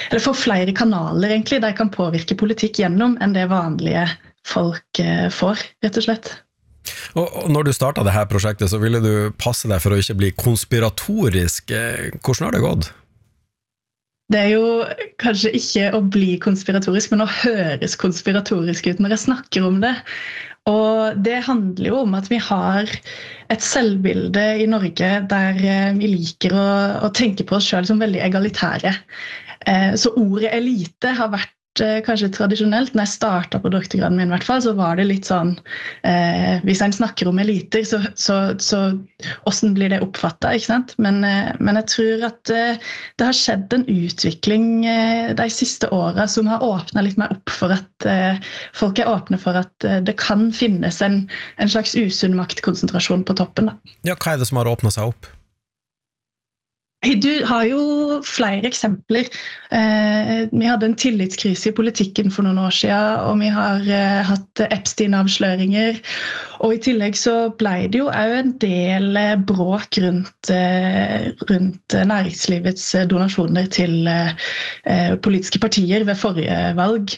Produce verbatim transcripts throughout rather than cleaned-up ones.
eller får flere kanaler egentlig, de kan påvirke politikk gjennom enn det vanlige folk får, rett og slett. Og når du startet dette prosjektet, så ville du passe deg for å ikke bli konspiratorisk. Hvordan har det gått? Det er jo kanskje ikke å bli konspiratorisk, men å høres konspiratorisk ut når jeg snakker om det. Og det handler jo om at vi har et selvbilde i Norge der vi liker å, å tenke på oss selv som veldig egalitære. Så ordet elite har vært kanskje tradisjonelt, når jeg startet på doktorgraden min i hvert fall, så var det litt sånn, eh, hvis en snakker om eliter, så, så, så hvordan blir det oppfattet, ikke sant? Men, eh, men jeg tror at eh, det har skjedd en utvikling eh, de siste årene som har åpnet litt mer opp for at eh, folk er åpne for at eh, det kan finnes en, en slags usunn maktkonsentrasjon på toppen. Da. Ja, hva er det som har åpnet seg opp? Du har jo flere eksempler. Eh, vi hadde en tillitskrise i politikken for noen år siden, og vi har eh, hatt Epstein-avsløringer. Og i tillegg så ble det jo også en del bråk rundt, eh, rundt næringslivets donasjoner til eh, politiske partier ved forrige valg.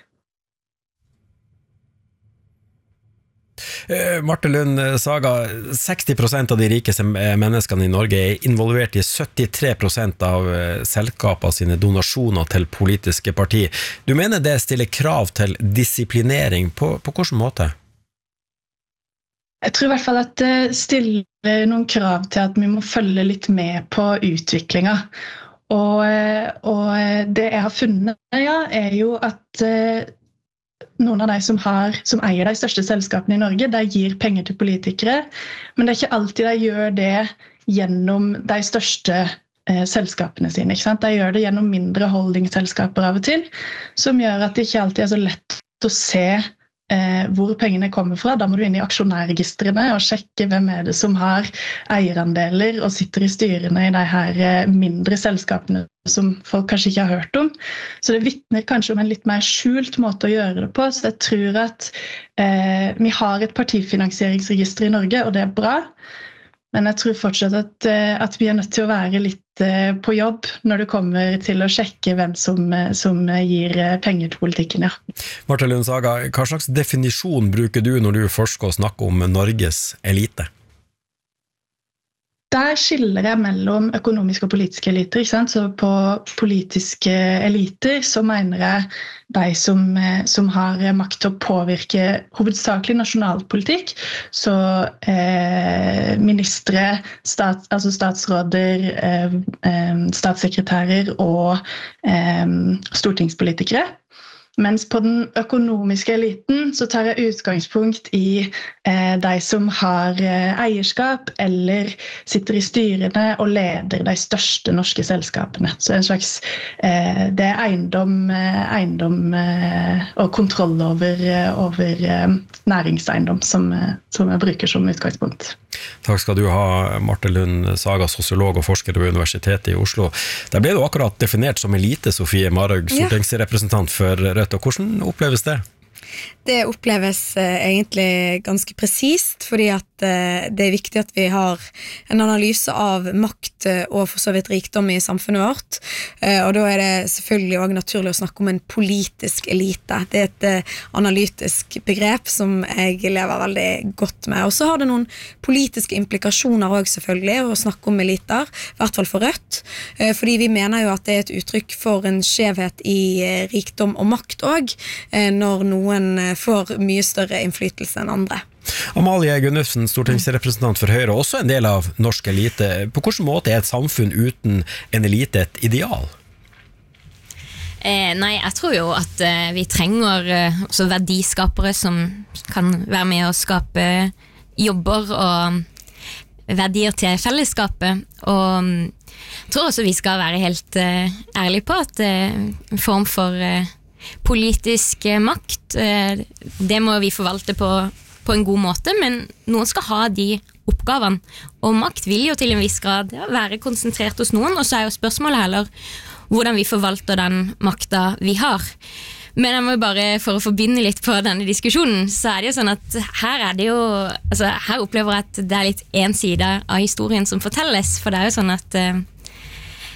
Marte Lund Saga, seksti prosent av de rikeste menneskene i Norge er involvert i syttitre prosent av selskapene sine donasjoner til politiske parti. Du mener det stiller krav til disiplinering på, på hvilken måte? Jeg tror i hvert fall at det stiller noen krav til at vi må følge litt med på utviklingen. Og, og det jeg har funnet, ja, er jo at noen av de som, har, som eier de største selskapene i Norge, de gir penger til politikere, men det er ikke alltid de gjør det gjennom de største eh, selskapene sine. Ikke sant? De gjør det gjennom mindre holdingselskaper av og til, som gjør at det ikke alltid er så lett å se eh, hvor pengene kommer fra. Da må du inn i aksjonærregistrene og sjekke hvem er det som har eierandeler og sitter i styrene i de her eh, mindre selskapene som folk kanskje ikke har hørt om. Så det vittner kanskje om en litt mer skjult måte å gjøre det på. Så jeg tror at eh, vi har et partifinansieringsregister i Norge, og det er bra. Men jeg tror fortsatt at, eh, at vi er nødt til å være litt eh, på jobb når det kommer til å sjekke hvem som, som gir penger til politikken. Ja. Marte Lund Saga, hva slags definisjon bruker du når du forsker og snakker om Norges elite? Der skiller jeg mellom økonomiske og politiske eliter. Ikke sant? Så på politiske eliter så mener jeg de som, som har makt til å påvirke hovedsakelig nasjonalpolitikk, så eh, ministre, stat, altså statsråder, eh, eh, statssekretærer og eh, stortingspolitikere. Mens på den økonomiske eliten så tar jeg utgangspunkt i eh, de som har eh, eierskap eller sitter i styrene og leder de største norske selskapene. Så en slags, eh, det er eiendom, eh, eiendom eh, og kontroll over, over eh, næringseiendom som, eh, som jeg bruker som utgangspunkt. Takk skal du ha, Marte Lund Saga, sosiolog og forsker ved Universitetet i Oslo. Der ble du akkurat definert som elite, Sofie Marhaug, stortingsrepresentant for Rødt. Og hvordan oppleves det? Det oppleves eh, egentlig ganske presist, fordi at eh, det er viktig at vi har en analyse av makt eh, og for så vidt rikdom i samfunnet vårt, eh, og da er det selvfølgelig også naturlig å snakke om en politisk elite. Det er et eh, analytisk begrep som jeg lever veldig godt med, og så har det noen politiske implikasjoner også selvfølgelig å snakke om eliter, i hvert fall for Rødt, eh, fordi vi mener jo at det er et uttrykk for en skjevhet i eh, rikdom og makt også, eh, når noen får mye større innflytelse enn andre. Amalie Gunnufsen, stortingsrepresentant for Høyre, også en del av norsk elite. På hvilken måte er et samfunn uten en elite et ideal? Eh, nei, jeg tror jo at eh, vi trenger eh, også verdiskapere som kan være med å skape jobber og verdier til fellesskapet. Og jeg tror også vi skal være helt eh, ærlige på at eh, en form for eh, politisk makt, det må vi forvalte på, på en god måte, men noen skal ha de oppgavene, og makt vil jo til en viss grad være konsentrert hos noen, og så er jo spørsmålet heller hvordan vi forvalter den makta vi har. Men jeg må bare, for å forbinde litt på denne diskusjonen, så er det jo sånn at her er det jo, altså her opplever jeg at det er litt en side av historien som fortelles, for det er jo sånn at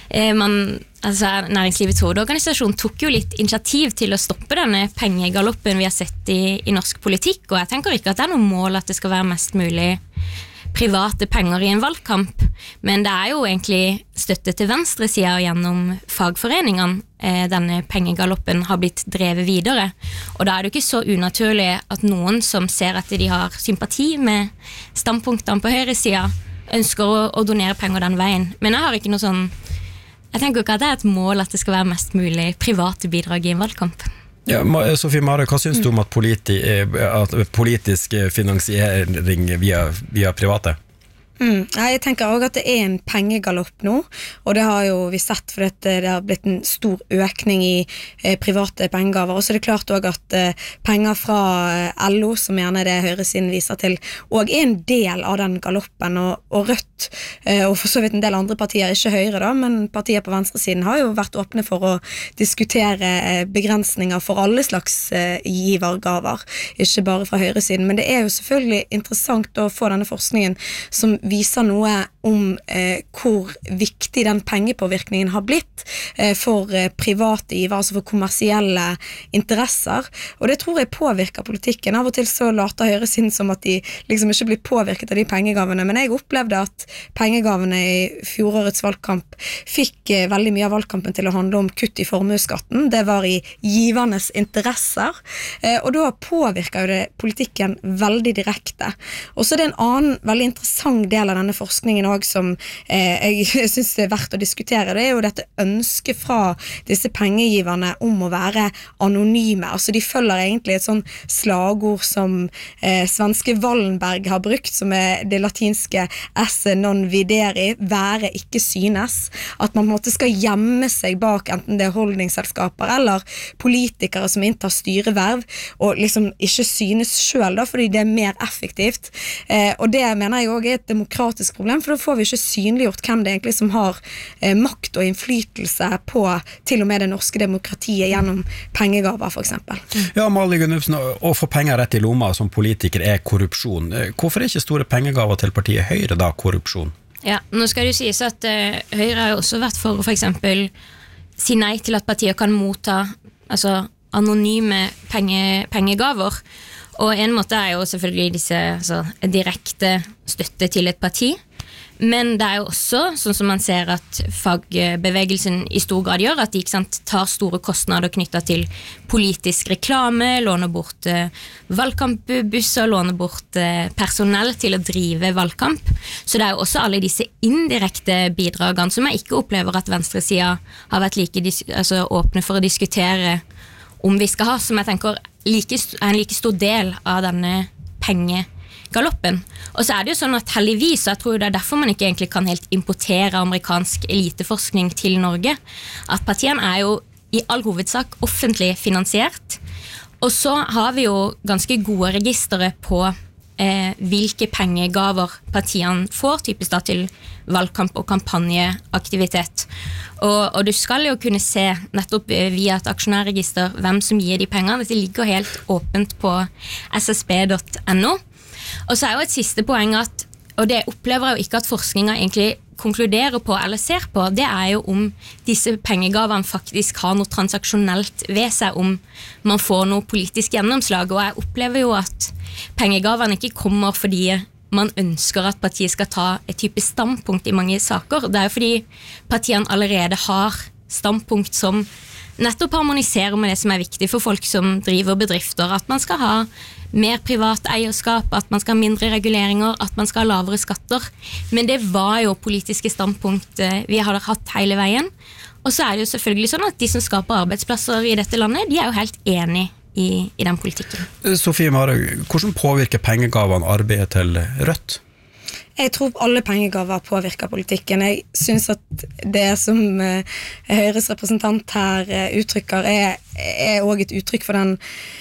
eh, man, altså Næringslivets hovedorganisasjon tok jo litt initiativ til å stoppe denne pengegaloppen vi har sett i, i norsk politikk, og jeg tenker ikke at det er noe mål at det skal være mest mulig private penger i en valgkamp, men det er jo egentlig støtte til venstresida gjennom fagforeningene eh, denne pengegaloppen har blitt drevet videre, og da er det jo ikke så unaturlig at noen som ser at de har sympati med standpunktene på høyresida ønsker å, å donere penger den veien, men jeg har ikke noe sånn jeg tenker ikke at det er et mål at det skal være mest mulig private bidrag i en valgkamp. Ja, Sofie Mare, hva synes du om at, politi, at politisk finansiering via, via private? Mm. Jeg tenker også at det er en pengegalopp nå, og det har jo vi sett for at det har blitt en stor økning i eh, private pengegaver, og så er det klart også at eh, penger fra eh, L O, som gjerne det høyresiden viser til, og er en del av den galoppen, og, og Rødt, eh, og for så vidt en del andre partier, ikke Høyre da, men partier på venstresiden har jo vært åpne for å diskutere eh, begrensninger for alle slags eh, givergaver, ikke bare fra høyresiden, men det er jo selvfølgelig interessant å få denne forskningen som viser noe om eh, hvor viktig den pengepåvirkningen har blitt eh, for eh, private giver, altså for kommersielle interesser, og det tror jeg påvirker politikken. Av og til så later høyresiden som at de liksom ikke blir påvirket av de pengegavene, men jeg opplevde at pengegavene i fjorårets valgkamp fikk eh, veldig mye av valgkampen til å handle om kutt i formuesskatten. Det var i givernes interesser, eh, og da påvirker jo det politikken veldig direkte. Og så er det en annen veldig interessant del del av denne forskningen også, som eh, jeg synes det er verdt å diskutere, det er jo dette ønsket fra disse pengegiverne om å være anonyme. Altså de følger egentlig et sånn slagord som eh, svenske Wallenberg har brukt, som er det latinske esse non videri, være ikke synes. At man på en måte skal gjemme seg bak enten det er holdningsselskaper eller politikere som inntar styreverv, og liksom ikke synes selv da, fordi det er mer effektivt. Eh, og det mener jeg også er et demokratisk problem, for da får vi ikke synliggjort hvem det egentlig som har eh, makt og innflytelse på til og med det norske demokratiet gjennom pengegaver for eksempel. Ja, Amalie Gunnufsen, å få penger rett i lomma som politiker er korrupsjon. Hvorfor er ikke store pengegaver til partiet Høyre da korrupsjon? Ja, nå skal det jo sies at uh, Høyre har jo også vært for å for eksempel si nei til at partier kan motta altså, anonyme penge, pengegaver. Og en måte er jo selvfølgelig disse altså, direkte støtte til et parti, men det er jo også sånn som man ser at fagbevegelsen i stor grad gjør, at de ikke sant, tar store kostnader knyttet til politisk reklame, låner bort eh, valgkampbusser, låner bort eh, personell til å drive valgkamp. Så det er jo også alle disse indirekte bidragene som jeg ikke opplever at venstresida har vært like altså, åpne for å diskutere om vi skal ha, som jeg tenker like, er en like stor del av denne pengegaloppen. Og så er det jo sånn at heldigvis, jeg tror det er derfor man ikke egentlig kan helt importere amerikansk eliteforskning til Norge, at partiene er jo i all hovedsak offentlig finansiert, og så har vi jo ganske gode registre på eh, hvilke pengegaver partiene får, typisk da til valgkamp og kampanjeaktivitet. Og, og du skal jo kunne se nettopp via et aksjonærregister hvem som gir de pengene. Dette ligger helt åpent på s s b punktum n o. Og så er jo et siste poeng at, og det opplever jeg jo ikke at forskningen egentlig konkluderer på eller ser på, det er jo om disse pengegavene faktisk har noe transaksjonelt ved seg, om man får noe politisk gjennomslag. Og jeg opplever jo at pengegavene ikke kommer fordi man ønsker at partiet skal ta et type standpunkt i mange saker. Det er jo fordi partiene allerede har standpunkt som nettopp harmoniserer med det som er viktig for folk som driver bedrifter, at man skal ha mer privat eierskap, at man skal ha mindre reguleringer, at man skal ha lavere skatter. Men det var jo politiske standpunkt vi har hatt hele veien. Og så er det jo selvfølgelig sånn at de som skaper arbeidsplasser i dette landet, de er jo helt enige I, i den politikken. Sofie Mare, hvordan påvirker pengegavene arbeidet til Rødt? Jeg tror alle pengegaver påvirker politikken. Jeg synes at det som uh, Høyres representant her uh, uttrykker er, er også et uttrykk for den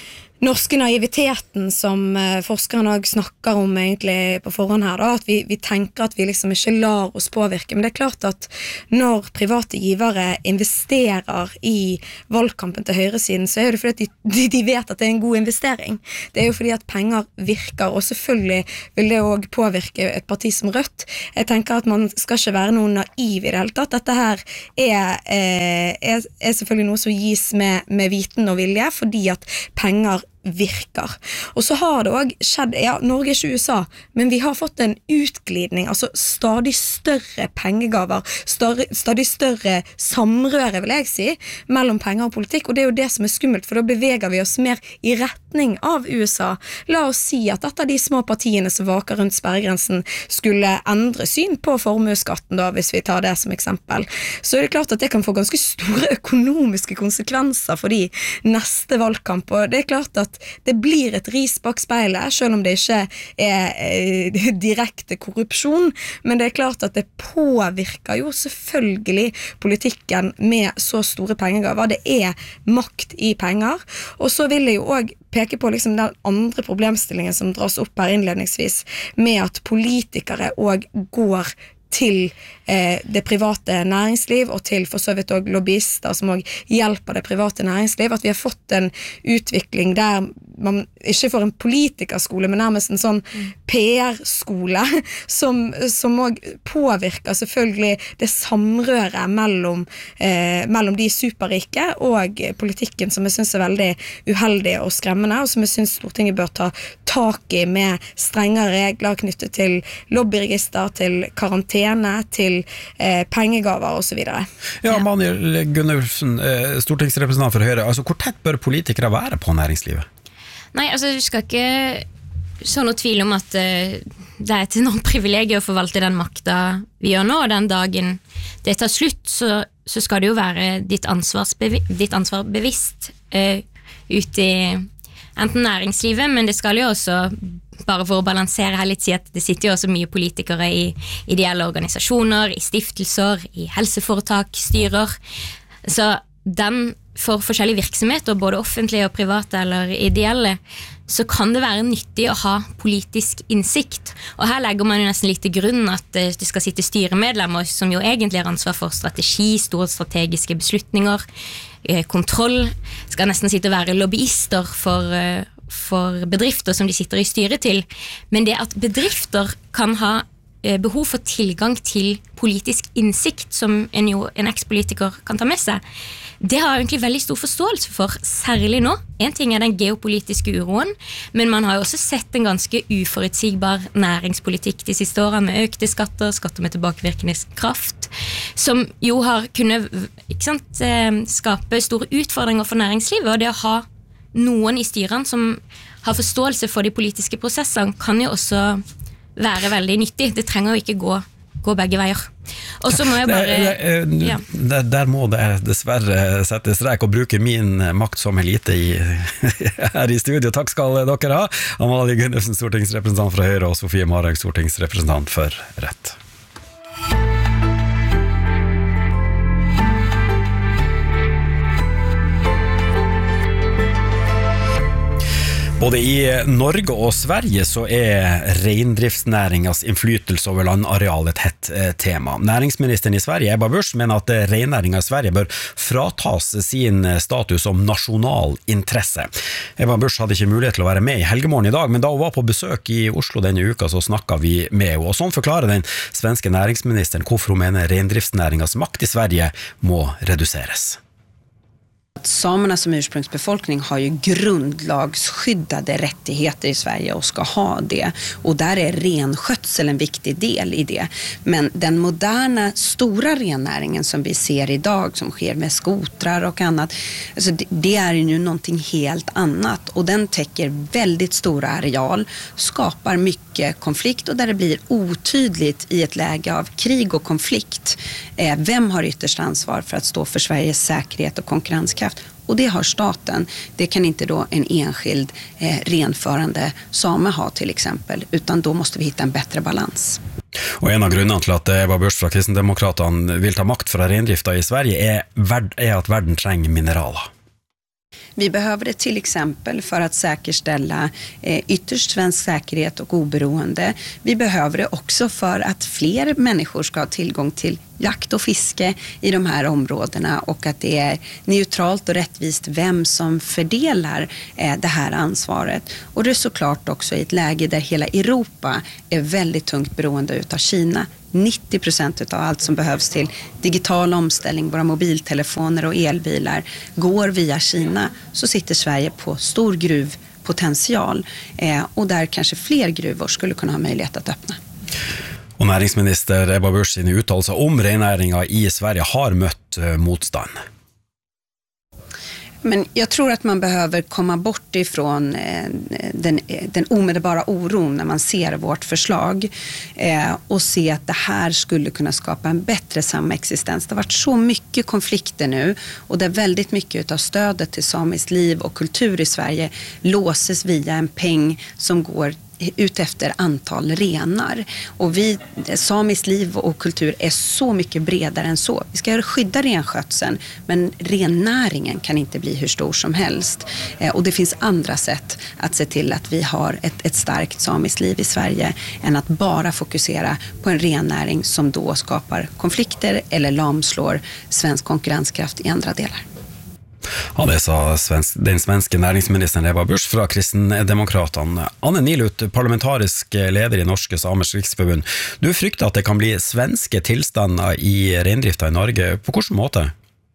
norske naiviteten som eh, forskeren også snakker om egentlig på forhånd her, da, at vi, vi tenker at vi liksom ikke lar oss påvirke, men det er klart at når private givere investerer i valgkampen til høyresiden, så er det fordi at de, de vet at det er en god investering. Det er jo fordi at penger virker, og selvfølgelig vil det også påvirke et parti som Rødt. Jeg tenker at man skal ikke være noe naiv i det hele tatt. Dette her er, er, er selvfølgelig noe som gis med, med viten og vilje, fordi at penger virker. Og så har det også skjedd, ja, Norge er ikke U S A, men vi har fått en utglidning, altså stadig større pengegaver, stadig, stadig større samrøre, vil jeg si, mellom penger og politikk, og det er jo det som er skummelt, for da beveger vi oss mer i retning av U S A. La oss si at et av de små partiene som vaker rundt sperregrensen skulle endre syn på formueskatten, da, hvis vi tar det som eksempel. Så er det klart at det kan få ganske store økonomiske konsekvenser for de neste valgkamp, og det er klart at det blir et ris bak speilet, selv om det ikke er eh, direkte korrupsjon, men det er klart at det påvirker jo selvfølgelig politikken med så store pengegaver. Det er makt i penger, og så vil jeg jo også peke på liksom den andre problemstillingen som dras opp her innledningsvis, med at politikere også går til eh, det private næringsliv og til for så vidt også lobbyister som også hjelper det private næringsliv, at vi har fått en utvikling der man ikke får en politikerskole, men nærmest en sånn P R-skole som, som også påvirker selvfølgelig det samrøret mellom, eh, mellom de superrike og politikken, som jeg synes er veldig uheldig og skremmende, og som jeg synes Stortinget bør ta tak i med strengere regler knyttet til lobbyregister, til karantene, til eh, pengegaver og så videre. Ja, Manuel Gundersen, eh, stortingsrepresentant for Høyre, altså hvor tett bør politikere være på næringslivet? Nei, altså du skal ikke så noe tvil om at uh, det er et enormt privilegium å forvalte den makta vi gjør nå, og den dagen det tar slutt, så, så skal det jo være ditt, ditt ansvar bevisst uh, ut i enten næringslivet, men det skal jo også, bare for å balansere her litt, si at det sitter jo også mye politikere i ideelle organisasjoner, i stiftelser, i helseforetak, styrer, så den for forskjellige virksomheter, både offentlige og private eller ideelle, så kan det være nyttig å ha politisk innsikt. Og her legger man jo nesten litt til grunn at det skal sitte styremedlemmer som jo egentlig har ansvar for strategi, store strategiske beslutninger, kontroll, skal nesten sitte og være lobbyister for, for bedrifter som de sitter i styret til. Men det at bedrifter kan ha behov for tilgang til politisk innsikt som en, jo, en eks-politiker kan ta med seg, det har jeg egentlig veldig stor forståelse for, særlig nå. En ting er den geopolitiske uroen, men man har jo også sett en ganske uforutsigbar næringspolitikk de siste årene, med økte skatter, skatter med tilbakevirkende kraft, som jo har kunnet, ikke sant, skape store utfordringer for næringslivet, og det å ha noen i styrene som har forståelse for de politiske prosessene, kan jo også være veldig nyttig. Det trenger jo ikke gå, gå begge veier. Og så må jeg bare... Ja. Der, der må det dessverre sette strek og bruke min makt som elite i, her i studio. Takk skal dere ha. Amalie Gundersen, stortingsrepresentant fra Høyre, og Sofie Marhaug, stortingsrepresentant for Rett. Både i Norge og Sverige så er reindriftsnæringens innflytelse over landareal et hett tema. Næringsministeren i Sverige, Ebba Busch, mener at reinnæringen i Sverige bør fratas sin status som nasjonal interesse. Ebba Busch hadde ikke mulighet til å være med i Helgemorgen i dag, men da hun var på besøk i Oslo denne uka, så snakket vi med henne. Og sånn forklarer den svenske næringsministeren hvorfor hun mener reindriftsnæringens makt i Sverige må reduseres. Samerna som ursprungsbefolkning har ju grundlagsskyddade rättigheter i Sverige och ska ha det. Och där är renskötsel en viktig del i det. Men den moderna stora rennäringen som vi ser idag, som sker med skotrar och annat, alltså det, det är ju någonting helt annat. Och den täcker väldigt stora areal, skapar mycket konflikt och där det blir otydligt i ett läge av krig och konflikt. Eh, vem har ytterst ansvar för att stå för Sveriges säkerhet och konkurrenskraft? Och det har staten. Det kan inte då en enskild eh, renförande same ha till exempel, utan då måste vi hitta en bättre balans. Og en av grunnene til at Ebba Busch fra Kristendemokratene vil ta makt fra reindrifta i Sverige er, verd, er at verden trenger mineraler. Vi behöver det till exempel för att säkerställa eh, ytterst svensk säkerhet och oberoende. Vi behöver det också för att fler människor ska ha tillgång till jakt och fiske i de här områdena och att det är neutralt och rättvist vem som fördelar eh, det här ansvaret. Och det är såklart också i ett läge där hela Europa är väldigt tungt beroende utav Kina. nittio procent av allt som behövs till digital omställning, våra mobiltelefoner och elbilar går via Kina, så sitter Sverige på stor gruvpotential eh, och där kanske fler gruvor skulle kunna ha möjlighet att öppna. Og næringsminister Ebba Busch sine uttalelser om rennæringa i Sverige har møtt motstand. Men jag tror att man behöver komma bort ifrån eh, den, den omedelbara oron när man ser vårt förslag eh, och se att det här skulle kunna skapa en bättre samexistens. Det har varit så mycket konflikter nu och där väldigt mycket av stödet till samiskt liv och kultur i Sverige låses via en peng som går ut efter antal renar. Och vi, samiskt liv och kultur är så mycket bredare än så. Vi ska skydda renskötseln, men rennäringen kan inte bli hur stor som helst. Eh, och det finns andra sätt att se till att vi har ett, ett starkt samiskt liv i Sverige än att bara fokusera på en rennäring som då skapar konflikter eller lamslår svensk konkurrenskraft i andra delar. Ja, det sa svensk, den svenske næringsministeren Ebba Busch fra Kristendemokratene. Anne Nilut, parlamentarisk leder i Norske Samers Riksforbund. Du frykter at det kan bli svenske tilstander i reindrifta i Norge. På hvilken måte?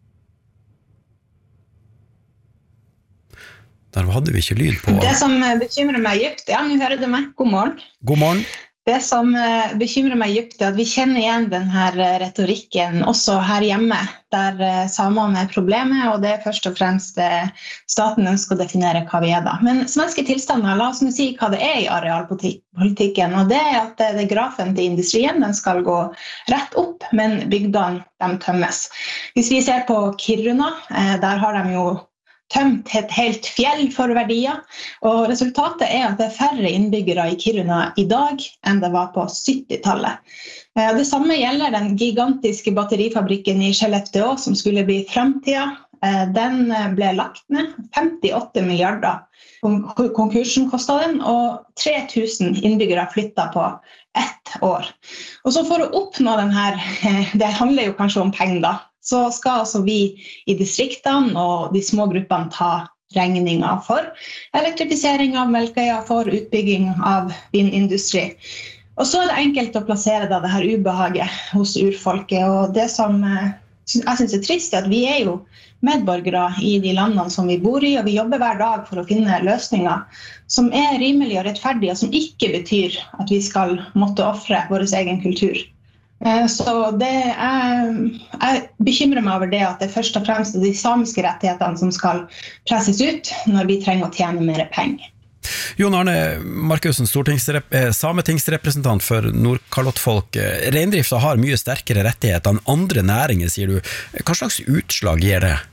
Der hadde vi ikke lyd på. Det som bekymrer meg djupt, ja, nå hører du meg. God morgen. God morgen. Det som bekymrer meg djupt er at vi kjenner igjen denne retorikken også her hjemme, der samene er problemet, og det er først og fremst staten ønsker å definere hva vi er da. Men svenske tilstander, la oss nå si hva det er i arealpolitikken, og det er at det grafen til industrien, den skal gå rett opp, men bygdene, de tømmes. Hvis vi ser på Kiruna, der har de jo tømt et helt fjell for verdier, og resultatet er at det er færre innbyggere i Kiruna i dag enn det var på syttitallet. Det samme gjelder den gigantiske batterifabrikken i Skellefteå som skulle bli fremtiden. Den ble lagt ned, femtiåtte milliarder. Konkursen kostet den, og tre tusen innbyggere flyttet på ett år. Og så for å oppnå den her, det handler jo kanskje om penger da, så skal altså vi i distriktene og de små gruppene ta regninger for elektrifisering av Melkøya, for utbygging av vindindustri. Og så er det enkelt å plassere da det her ubehaget hos urfolket, og det som jeg synes er trist er at vi er jo medborgere i de landene som vi bor i, og vi jobber hver dag for å finne løsninger som er rimelig og rettferdige, og som ikke betyr at vi skal måtte offre vår egen kultur. Så det er, jeg bekymrer meg over det at det først og fremst er de samiske rettighetene som skal presses ut når vi trenger å tjene mer penger. Jon Arne Markussen, sametingsrepresentant for Nordkalottfolk. Reindrifta har mye sterkere rettigheter enn andre næringer, sier du. Hva slags utslag gir det?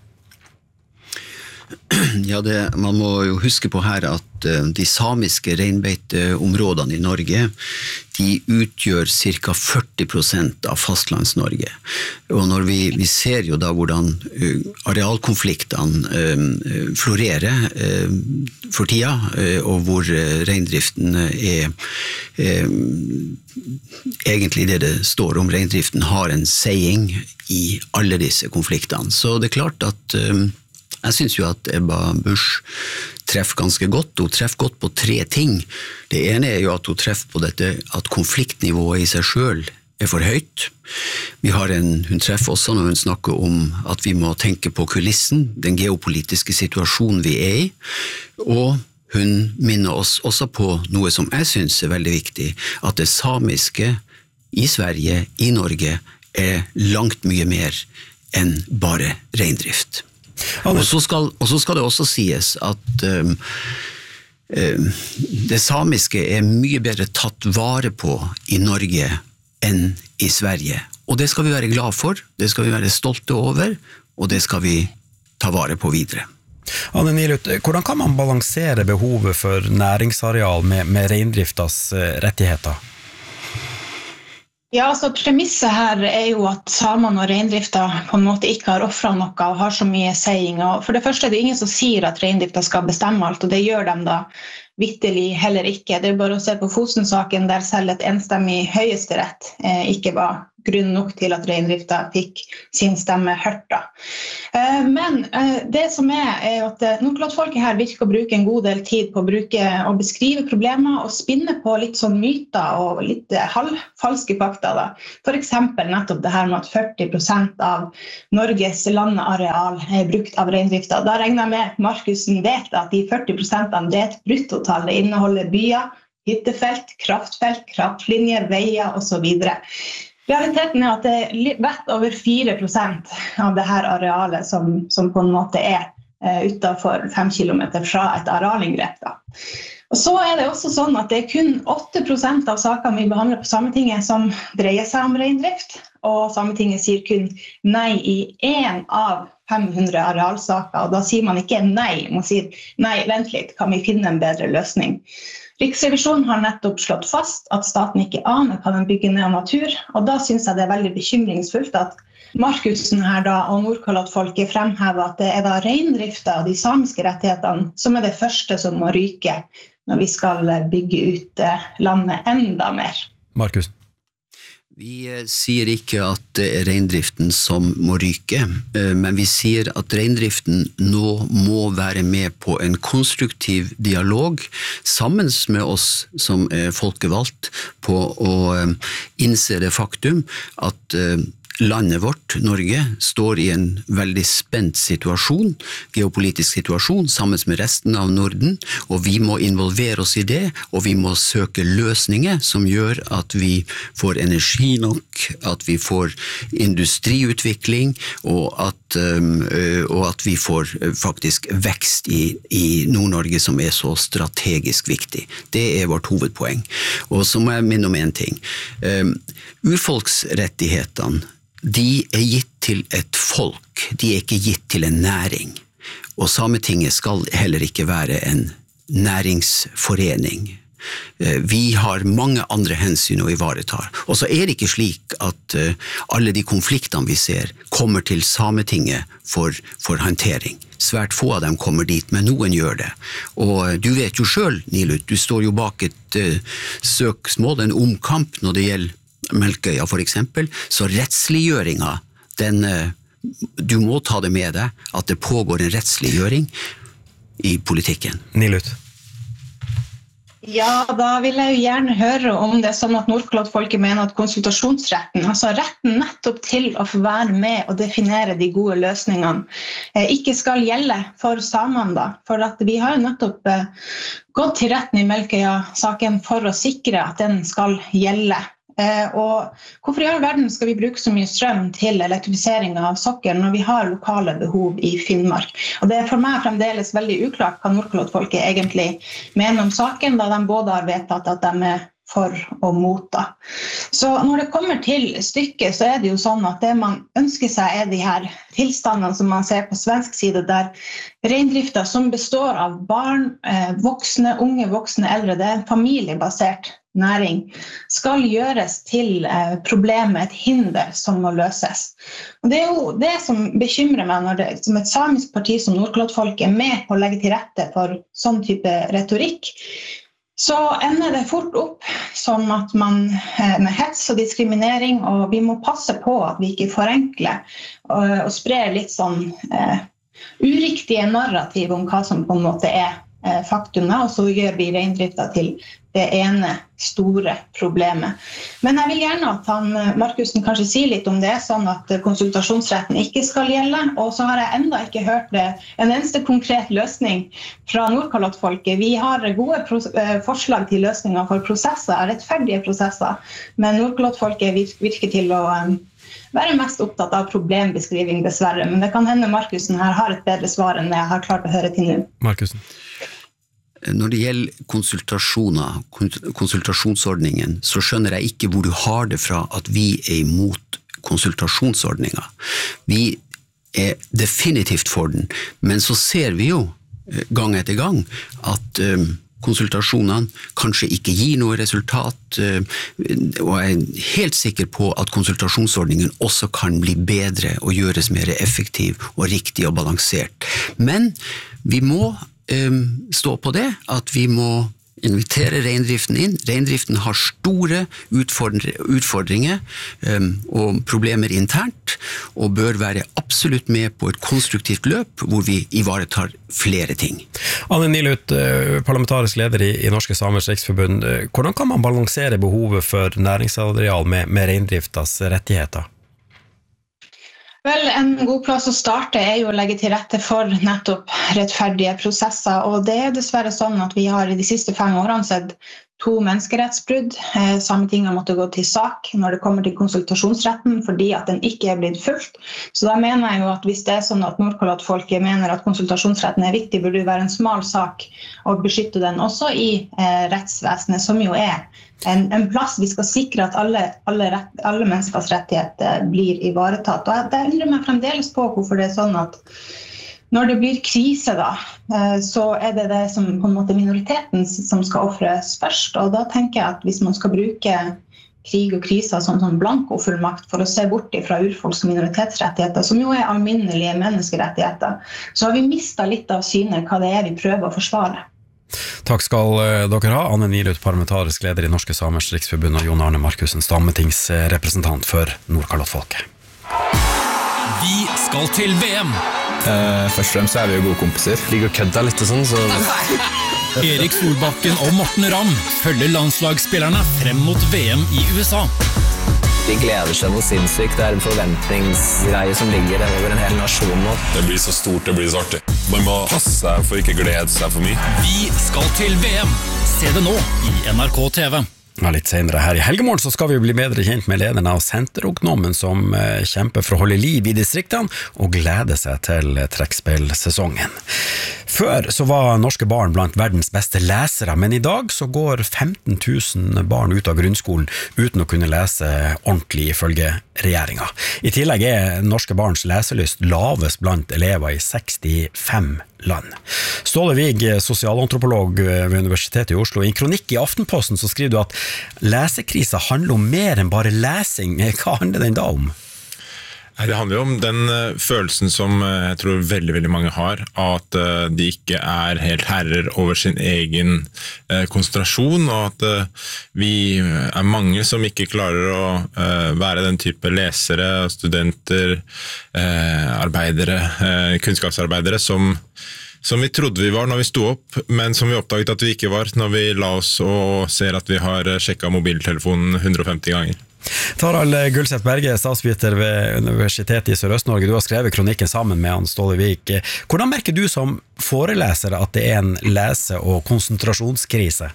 Ja, det, man må jo huske på her at uh, de samiske reinbeiteområdene i Norge, de utgjør cirka førti prosent av fastlands-Norge. Og når vi, vi ser jo da hvordan uh, arealkonfliktene uh, florerer uh, for tida, uh, og hvor uh, reindriften er uh, egentlig det det står om reindriften har en seiing i alle disse konfliktene. Så det er klart at uh, jeg synes jo at Ebba Busch treffer ganske godt. Hun treffer godt på tre ting. Det ene er jo at hun treffer på dette at konfliktnivået i seg selv er for høyt. Vi har en, hun treffer også når hun snakker om at vi må tenke på kulissen, den geopolitiske situasjonen vi er i, og hun minner oss også på noe som jeg synes er veldig viktig, at det samiske i Sverige, i Norge, er langt mye mer enn bare reindrift. Og så, skal, og så skal det også sies at um, um, det samiske er mye bedre tatt vare på i Norge enn i Sverige. Og det skal vi være glad for, det skal vi være stolte over, og det skal vi ta vare på videre. Anne Nilut, hvordan kan man balansere behovet for næringsareal med, med reindriftas rettigheter? Ja, altså Premisset her er jo at samene og reindrifta på en måte ikke har offret noe og har så mye saying. Og for det første er det ingen som sier at reindrifta skal bestemme alt, og det gjør de da vitterlig heller ikke. Det er bare å se på Fosen-saken der selv et enstemmig høyesterett eh, ikke var grunn nok til at reindrifta fikk sin stemme hørt da. Eh, men eh, det som er, er at Nordkalottfolket her virker å bruke en god del tid på å, bruke, å beskrive problemer og spinne på litt sånn myter og litt eh, halvfalske fakta da. For eksempel nettopp det her med at førti prosent av Norges landareal er brukt av reindrifta. Da regner jeg med at Markussen vet at de førti prosentene det er et bruttotall. Det inneholder byer, hyttefelt, kraftfelt, kraftlinjer, veier og så videre. Realiteten er at det er vett over fire prosent av det her arealet som, som på en måte er eh, utenfor fem kilometer fra et arealinngrep da. Og så er det også sånn at det er kun åtte prosent av sakene vi behandler på Sametinget som dreier seg om reindrift, og Sametinget sier kun nei i en av fem hundre arealsaker, og da sier man ikke nei, man sier nei, vent litt, kan vi finne en bedre løsning? Riksrevisjonen har nettopp slått fast at staten ikke aner hva den bygger ned av natur, og da synes jeg det er veldig bekymringsfullt at Markussen her da, og Nordkalottfolket fremhever at det er da reindrifta og de samiske rettighetene som er det første som må ryke når vi skal bygge ut landet enda mer. Markussen. Vi sier ikke at det er reindriften som må ryke, men vi sier at reindriften nå må være med på en konstruktiv dialog sammen med oss som er folkevalgt på å innse det faktum at landet vårt, Norge, står i en veldig spent situasjon, geopolitisk situasjon, sammen med resten av Norden, og vi må involvere oss i det, og vi må søke løsninger som gjør at vi får energi nok, at vi får industriutvikling, og at, um, og at vi får faktisk vekst i, i Nord-Norge som er så strategisk viktig. Det er vårt hovedpoeng. Og så må jeg minne om en ting. Um, urfolksrettighetene de er gitt til et folk, de er ikke gitt til en næring. Og Sametinget skal heller ikke være en næringsforening. Vi har mange andre hensyn å ivareta. Og så er det ikke slik at alle de konfliktene vi ser kommer til Sametinget for, for håndtering. Svært få av dem kommer dit, men noen gjør det. Og du vet jo selv, Nilut, du står jo bak et uh, søksmål, en omkamp når det gjelder Melkøya for eksempel, så rettsliggjøringa, den, du må ta det med deg, at det pågår en rettsliggjøring i politikken. Nilut. Ja, da vil jeg jo gjerne høre om det er sånn at Nordkalottfolket mener at konsultasjonsretten, altså retten nettopp til å få være med og definere de gode løsningene, ikke skal gjelde for samene da. For at vi har jo nettopp gått til retten i Melkøya-saken for å sikre at den skal gjelde. Eh, og hvorfor i all verden skal vi bruke så mye strøm til elektrifisering av sokkelen når vi har lokale behov i Finnmark? Og det er for meg fremdeles veldig uklart hva Nordkalottfolket egentlig mener om saken, da de både har vedtatt at de er for og mot da. Så når det kommer til stykket, så er det jo sånn at det man ønsker seg er de her tilstandene som man ser på svensk side, der reindrifta som består av barn, eh, voksne, unge, voksne, eldre, det er en familiebasert næring, skal gjøres til eh, problemet, et hinder som må løses. Og det er jo det som bekymrer meg når det, som et samisk parti som Nordkalottfolket er med på å legge til rette for sånn type retorikk, så ender det fort opp som at man med hets og diskriminering, og vi må passe på at vi ikke forenkler og, og sprer litt sånn eh, uriktige narrativ om hva som på en måte er eh, faktumet, og så gjør vi reindrifta til det ene store problemet. Men jeg vil gjerne at han, Markussen kanskje sier litt om det, sånn at konsultasjonsretten ikke skal gjelde, og så har jeg enda ikke hørt det, en eneste konkret løsning fra Nordkalottfolket. Vi har gode forslag til løsninger for prosesser, rettferdige prosesser, men Nordkalottfolket virker til å være mest opptatt av problembeskriving dessverre, men det kan hende Markussen her har et bedre svar enn jeg har klart å høre til nå. Markussen. Når det gjelder konsultasjoner, konsultasjonsordningen, så skjønner jeg ikke hvor du har det fra at vi er imot konsultasjonsordninger. Vi er definitivt for den, men så ser vi jo gang etter gang at um, konsultasjonene kanskje ikke gir noe resultat, og jeg er helt sikker på at konsultasjonsordningen også kan bli bedre og gjøres mer effektiv og riktig og balansert. Men vi må um, stå på det, at vi må invitere reindriften inn. Reindriften har store utfordringer um, og problemer internt, og bør være absolutt med på et konstruktivt løp hvor vi ivaretar flere ting. Anne Nilut, parlamentarisk leder i, i Norske Samers Riksforbund. Hvordan kan man balansere behovet for næringsareal med, med reindriftas rettigheter? Vel, en god plass å starte er jo å legge til rette for nettopp rettferdige prosesser, og det er dessverre sånn at vi har i de siste fem årene sett to menneskerettsbrudd. Sametinget måtte gå til sak når det kommer til konsultasjonsretten, fordi at den ikke er blitt fulgt. Så da mener jeg jo at hvis det er sånn at Nordkalottfolket mener at konsultasjonsretten er viktig, burde det være en smal sak å beskytte den også i eh, rettsvesenet, som jo er en, en plass vi skal sikre at alle, alle, rett, alle menneskers rettigheter blir ivaretatt. Og jeg undrer meg fremdeles på hvorfor det er sånn at når det blir krise da, så er det det som på en måte minoriteten som skal offres først, og da tenker jeg at hvis man skal bruke krig og kriser som sånn blankofullmakt for å se bort fra urfolks- og minoritetsrettigheter, som jo er alminnelige menneskerettigheter, så har vi mistet litt av synet hva det er vi prøver å forsvare. Takk skal dere ha, Anne Nilut, parlamentarisk leder i Norske Samers Riksforbund, og Jon Arne Markussen, stametingsrepresentant for Nordkalottfolket. Vi skal til V M. Uh, først og fremst så er vi jo gode kompiser. Ligger og kødder litt og sånn, så... Erik Solbakken og Morten Ramm følger landslagsspillerne frem mot V M i U S A. De gleder seg noe sinnssykt. Det er en forventningsgreie som ligger over en hel nasjon nå. Det blir så stort, det blir så artig. Man må passe seg for ikke glede seg for mye. Vi skal til V M. Se det nå i N R K T V. Ja, litt senere her i helgemorgen så skal vi bli bedre kjent med lederne av Senterungdommen som eh, kjemper for å holde liv i distriktene og gleder seg til trekkspillsesongen. Før så var norske barn blant verdens beste lesere, men i dag så går femten tusen barn ut av grunnskolen uten å kunne lese ordentlig ifølge regjeringa. I tillegg er norske barns leselyst lavest blant elever i sekstifem land. Ståle Vig, sosialantropolog ved Universitetet i Oslo, i en kronikk i Aftenposten så skriver du at lesekrisa handler om mer enn bare lesing. Hva handler den da om? Det handler jo om den følelsen som jeg tror veldig, veldig mange har, av at de ikke er helt herrer over sin egen konsentrasjon, og at vi er mange som ikke klarer å være den type lesere, studenter, arbeidere, kunnskapsarbeidere som som vi trodde vi var når vi sto opp, men som vi oppdaget at vi ikke var når vi la oss og ser at vi har sjekket mobiltelefonen hundre og femti ganger. Tarald Gulseth Berge, statsviter ved Universitetet i Sørøst-Norge. Du har skrevet kronikken sammen med han Ståle Vik. Hvordan merker du som foreleser at det er en lese- og konsentrasjonskrise?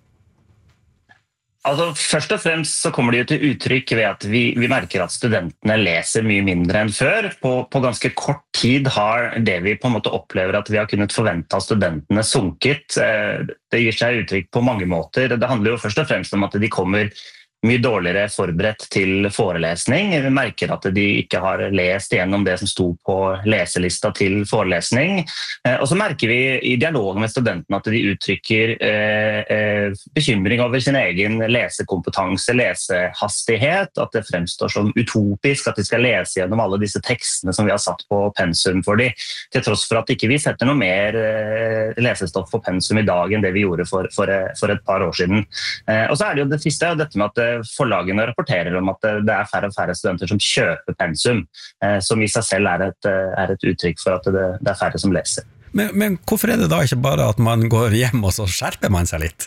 Altså, først og fremst så kommer det jo til uttrykk ved at vi, vi merker at studentene leser mye mindre enn før. På, på ganske kort tid har det vi på en måte opplever at vi har kunnet forvente av studentene sunket. Det gir seg uttrykk på mange måter. Det handler jo først og fremst om at de kommer mye dårligere forberedt til forelesning. Vi merker at de ikke har lest igjennom det som sto på leselista til forelesning. Og så merker vi i dialogen med studentene at de uttrykker eh, bekymring over sin egen lesekompetanse, lesehastighet, at det fremstår som utopisk at de skal lese gjennom alle disse tekstene som vi har satt på pensum for dem, til tross for at ikke vi setter noe mer eh, lesestoff på pensum i dag enn det vi gjorde for, for, for et par år siden. Eh, og så er det jo det siste, dette med at forlagene rapporterer om at det er færre og færre studenter som kjøper pensum, som i seg selv er et, er et uttrykk for at det, det er færre som leser. Men, men hvorfor er det da ikke bare at man går hjem og så skjerper man seg litt?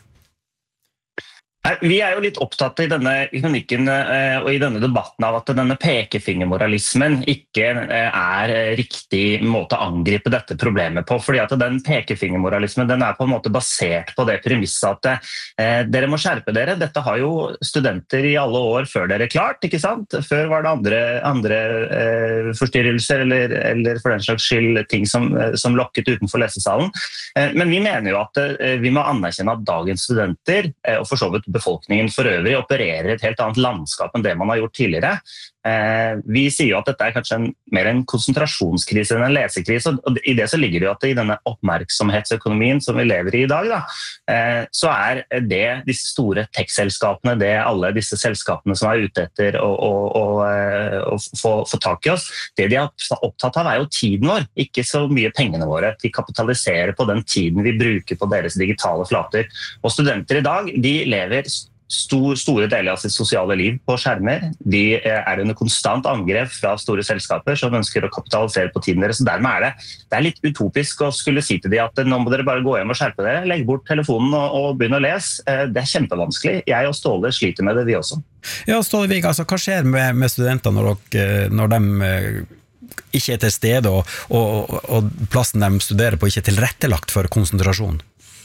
Vi er jo litt opptatt i denne kronikken og i denne debatten av at denne pekefingermoralismen ikke er riktig måte å angripe dette problemet på, fordi at den pekefingermoralismen den er på en måte basert på det premisset at eh, dere må skjerpe dere. Dette har jo studenter i alle år før dere klart, ikke sant? Før var det andre, andre eh, forstyrrelser eller, eller for den slags skyld ting som, som lokket utenfor lesesalen. Eh, men vi mener jo at eh, vi må anerkjenne at dagens studenter, eh, og for så vidt befolkningen for øvrig opererer et helt annet landskap enn det man har gjort tidligere. Eh, vi sier jo at dette er kanskje en, mer en konsentrasjonskrise enn en lesekrise, og i det så ligger det jo at i denne oppmerksomhetsøkonomien som vi lever i i dag, da, eh, så er det disse store tech-selskapene, det alle disse selskapene som er ute etter å, å, å, å få, få tak i oss, det de er opptatt av er jo tiden vår, ikke så mye pengene våre. De kapitaliserer på den tiden vi bruker på deres digitale flater. Og studenter i dag, de lever stor, store deler av sitt sosiale liv på skjermer. De er under konstant angrep fra store selskaper som ønsker å kapitalisere på tiden deres. Så dermed er det, det er litt utopisk å skulle si til de at nå må dere bare gå hjem og skjerpe dere, legge bort telefonen og, og begynne å lese. Det er kjempevanskelig. Jeg og Ståle sliter med det, vi også. Ja, Ståle Vik, altså, hva skjer med, med studenter når, dere, når de ikke er til stede og, og, og plassen de studerer på ikke er tilrettelagt for konsentrasjon?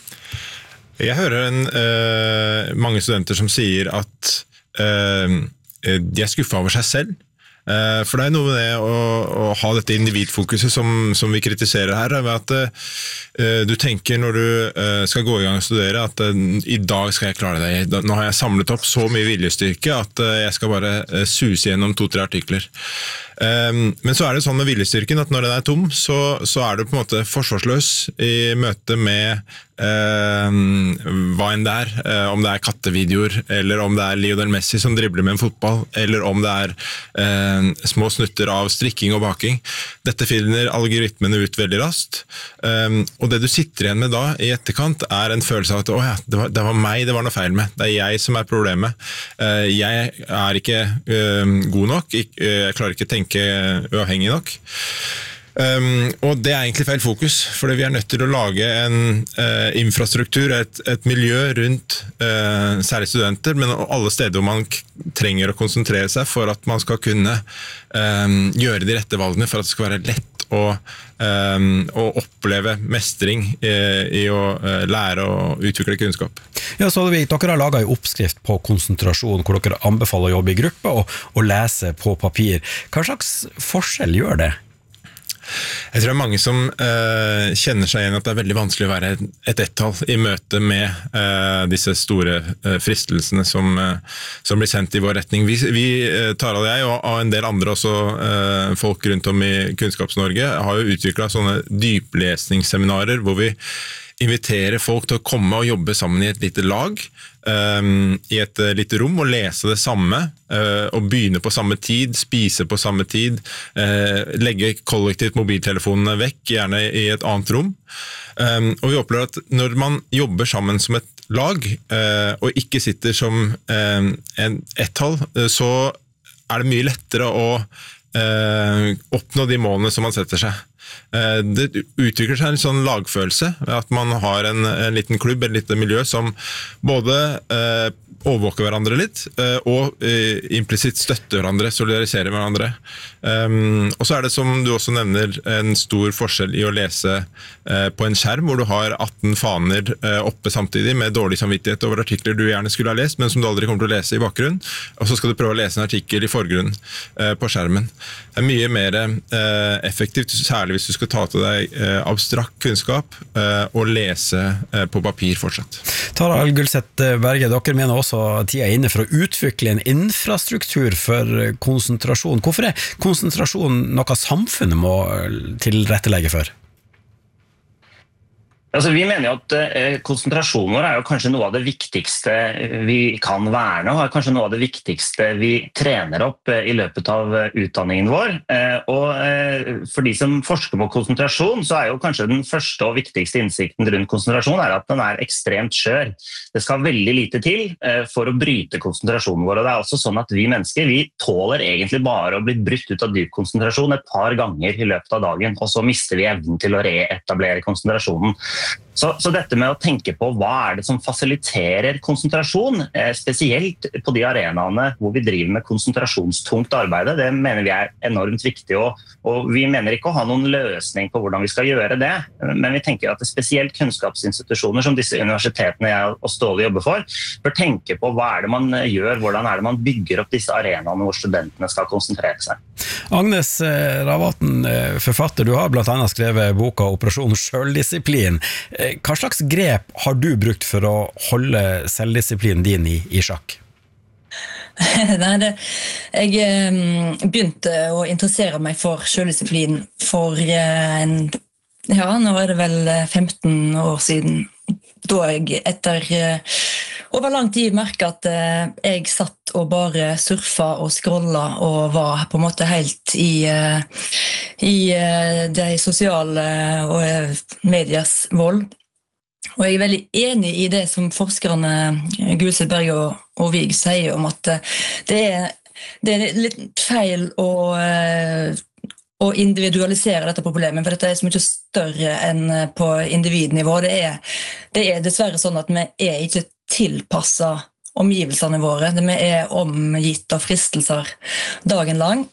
Jeg hører en, uh, mange studenter som sier at uh, de er skuffet over seg selv. Uh, for det er noe med det å, å ha dette individfokuset som, som vi kritiserer her, ved at uh, du tenker når du uh, skal gå i gang og studere at uh, i dag skal jeg klare det. Nå har jeg samlet opp så mye viljestyrke at uh, jeg skal bare uh, suse gjennom to-tre artikler. Um, men så er det sånn med viljestyrken at når den er tom, så, så er du på en måte forsvarsløs i møte med uh, hva enn det er, uh, om det er kattevideoer, eller om det er Lionel Messi som dribler med en fotball, eller om det er uh, små snutter av strikking og baking. Dette finner algoritmene ut veldig raskt, um, og det du sitter igjen med da i etterkant er en følelse av at åja, det, det var meg det var noe feil med, det er jeg som er problemet. Uh, jeg er ikke uh, god nok, jeg, jeg klarer ikke å tenke uavhengig nok. Um, og det er egentlig feil fokus, fordi vi er nødt til å lage en uh, infrastruktur, et, et miljø rundt uh, særlig studenter, men alle steder hvor man k- trenger å konsentrere seg for at man skal kunne um, gjøre de rette valgene, for at det skal være lett å, um, å oppleve mestring i, i å uh, lære og utvikle kunnskap. Ja, Ståle, dere har laget en oppskrift på konsentrasjon, hvor dere anbefaler å jobbe i gruppe og, og lese på papir. Hva slags forskjell gjør det? Jeg tror det er mange som uh, kjenner seg igjen at det er veldig vanskelig å være et ett-tall i møte med uh, disse store uh, fristelsene som, uh, som blir sendt i vår retning. Vi, vi Tarald og jeg, og, og en del andre også uh, folk rundt om i Kunnskaps-Norge, har jo utviklet sånne dyplesningsseminarer hvor vi invitere folk til å komme og jobbe sammen i et lite lag, um, i et uh, lite rom, og lese det samme, uh, og begynne på samme tid, spise på samme tid, uh, legge kollektivt mobiltelefonene vekk, gjerne i et annet rom. Um, og vi opplever at når man jobber sammen som et lag, uh, og ikke sitter som um, en ett-tall, uh, så er det mye lettere å uh, oppnå de målene som man setter seg. Det utvikler seg en sånn lagfølelse, at man har en, en liten klubb, en liten miljø som både eh, overvåker hverandre litt, eh, og eh, implisitt støtter hverandre, solidariserer med hverandre. Um, og så er det, som du også nevner, en stor forskjell i å lese eh, på en skjerm, hvor du har atten faner eh, oppe samtidig, med dårlig samvittighet over artikler du gjerne skulle ha lest, men som du aldri kommer til å lese i bakgrunn, og så skal du prøve å lese en artikkel i forgrunn eh, på skjermen. Det er mye mer eh, effektivt, særlig hvis du skal ta til deg eh, abstrakt kunnskap eh, og lese eh, på papir fortsatt. Tarald Gulset Berge, dere mener også tida er inne for å utvikle en infrastruktur for konsentrasjon. Hvorfor er konsentrasjon noe samfunnet må tilrettelegge for? Altså, vi mener jo at eh, konsentrasjonen vår er jo kanskje noe av det viktigste vi kan verne, og er kanskje noe av det viktigste vi trener opp eh, i løpet av eh, utdanningen vår. Eh, og eh, for de som forsker på konsentrasjon, så er jo kanskje den første og viktigste innsikten rundt konsentrasjon er at den er ekstremt skjør. Det skal veldig lite til eh, for å bryte konsentrasjonen vår, og det er også sånn at vi mennesker, vi tåler egentlig bare å bli brutt ut av dyp konsentrasjon et par ganger i løpet av dagen, og så mister vi evnen til å reetablere konsentrasjonen. Så, så dette med å tenke på hva er det som fasiliterer konsentrasjon, eh, spesielt på de arenaene hvor vi driver med konsentrasjonstungt arbeid, det mener vi er enormt viktig, og, og vi mener ikke å ha noen løsning på hvordan vi skal gjøre det, men vi tenker at det spesielt kunnskapsinstitusjoner som disse universitetene jeg og Ståle jobber for, bør tenke på hva er det man gjør, hvordan er det man bygger opp disse arenaene hvor studentene skal konsentrere seg. Agnes Ravatn, forfatter, du har blant annet skrevet boka Operasjon Selvdisiplin. Hva slags grep har du brukt for å holde selvdisiplinen din i, i sjakk? Nei, det, jeg um, begynte å interessere meg for selvdisiplin for uh, en, ja, nå er det vel femten år siden, da jeg etter uh, over lang tid merket at uh, jeg satt og bare surfa og scrolla og var på en måte helt i, uh, i uh, de sosiale og uh, medias vold. Og jeg er veldig enig i det som forskerne Gulset Berg og, og Vig sier om at det er, det er litt feil å, å individualisere dette problemet, for dette er så mye større enn på individnivå. Det er, det er dessverre sånn at vi er ikke tilpasset omgivelsene våre. Vi er omgitt av fristelser dagen lang.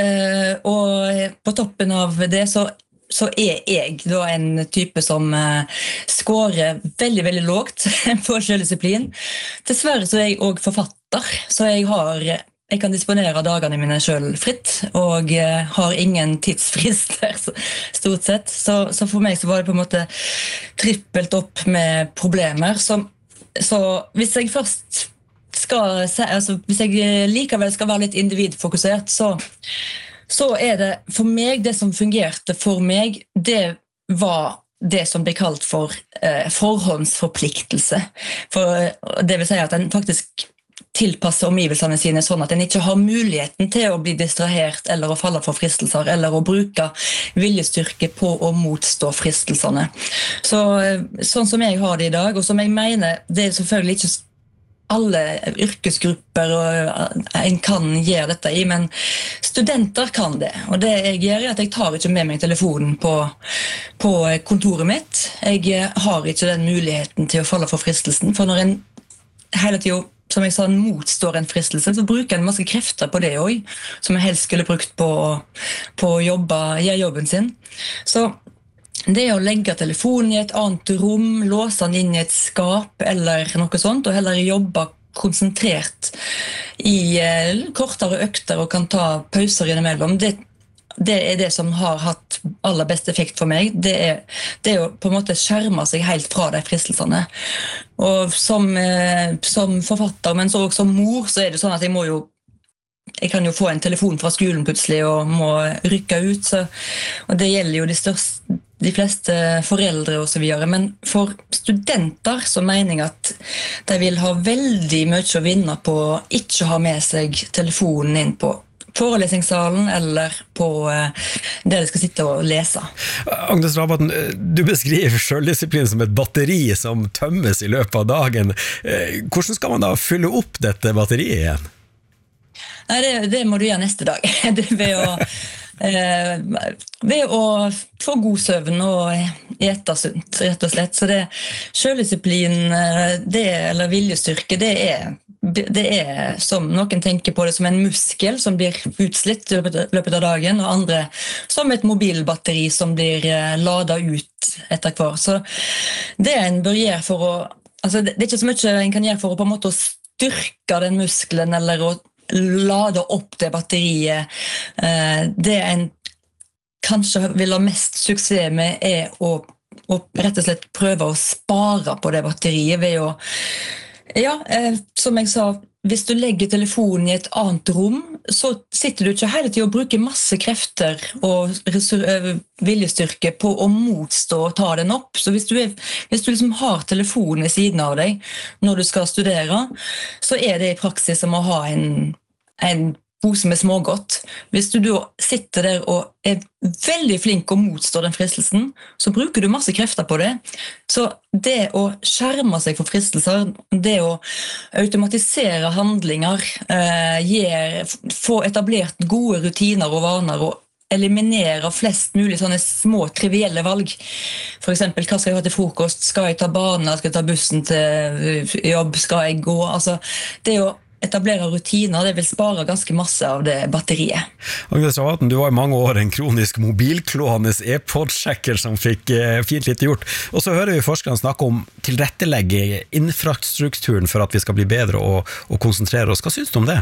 Og på toppen av det så så er jeg da en type som uh, skårer veldig, veldig lågt på selvdisiplin. Dessverre så er jeg også forfatter, så jeg, har, jeg kan disponere dagene mine selv fritt, og uh, har ingen tidsfrister, stort sett. Så, så for meg så var det på en måte trippelt opp med problemer. Så, så hvis jeg først skal, altså, hvis jeg likevel skal være litt individfokusert, så så er det for meg, det som fungerte for meg, det var det som ble kalt for eh, forhåndsforpliktelse. For det vil si at en faktisk tilpasser omgivelsene sine sånn at en ikke har muligheten til å bli distrahert eller å falle for fristelser, eller å bruke viljestyrke på å motstå fristelsene. Så, sånn som jeg har det i dag, og som jeg mener, det er selvfølgelig ikke alle yrkesgrupper og en kan gjøre dette i, men studenter kan det. Og det jeg gjør er at jeg tar ikke med meg telefonen på, på kontoret mitt. Jeg har ikke den muligheten til å falle for fristelsen, for når en hele tiden, som jeg sa, motstår en fristelse, så bruker en masse krefter på det også, som jeg helst skulle brukt på, på å jobbe, gjøre jobben sin. Så det å legge telefonen i et annet rom, låse den inn i et skap eller noe sånt, og heller jobbe konsentrert i eh, kortere økter og kan ta pauser innimellom, det, det er det som har hatt aller best effekt for meg. Det er, det er å på en måte skjerme seg helt fra de fristelsene. Og som, eh, som forfatter, men så også som mor, så er det sånn at jeg må jo Jeg kan jo få en telefon fra skolen plutselig og må rykke ut, så, og det gjelder jo de, største, de fleste foreldre og så videre, men for studenter så mener jeg at de vil ha veldig mye å vinne på å ikke ha med seg telefonen inn på forelesningssalen eller på det de skal sitte og lese. Agnes Rabatten, du beskriver selvdisiplin som et batteri som tømmes i løpet av dagen. Hvordan skal man da fylle opp dette batteriet igjen? Nei, det, det må du gjøre neste dag. Det er ved å, eh, ved å få god søvn og ete sunt, rett og slett. Så det selvdisiplin, det, eller viljestyrke, det er, det er som noen tenker på det som en muskel som blir utslitt i løpet av dagen, og andre som et mobilbatteri som blir ladet ut etter hver. Så det en bør gjøre for å, altså det er ikke så mye en kan gjøre for å på en måte styrke den muskelen, eller å lade opp det batteriet. Det en kanskje vil ha mest suksess med er å, å rett og slett prøve å spare på det batteriet ved å, ja, som jeg sa, hvis du legger telefonen i et annet rom, så sitter du ikke hele tiden og bruker masse krefter og viljestyrke på å motstå og ta den opp. Så hvis du, er, hvis du liksom har telefonen ved siden av deg når du skal studere, så er det i praksis som å ha en, en pose med smågodt. Hvis du da sitter der og er veldig flink å motstå den fristelsen, så bruker du masse krefter på det. Så det å skjerme seg for fristelser, det å automatisere handlinger, eh, gjer, få etablert gode rutiner og vaner, og eliminere flest mulig sånne små, trivielle valg. For eksempel, hva skal jeg ha til frokost? Skal jeg ta banen? Skal jeg ta bussen til jobb? Skal jeg gå? Altså, det å etablere rutiner, det vil spare ganske masse av det batteriet. Agnes Rabatten, du var i mange år en kronisk mobilklående e-pod-sjekker som fikk eh, fint litt gjort. Og så hører vi forskerne snakke om tilrettelegge infrastrukturen for at vi skal bli bedre og, og konsentrere oss. Hva synes du om det?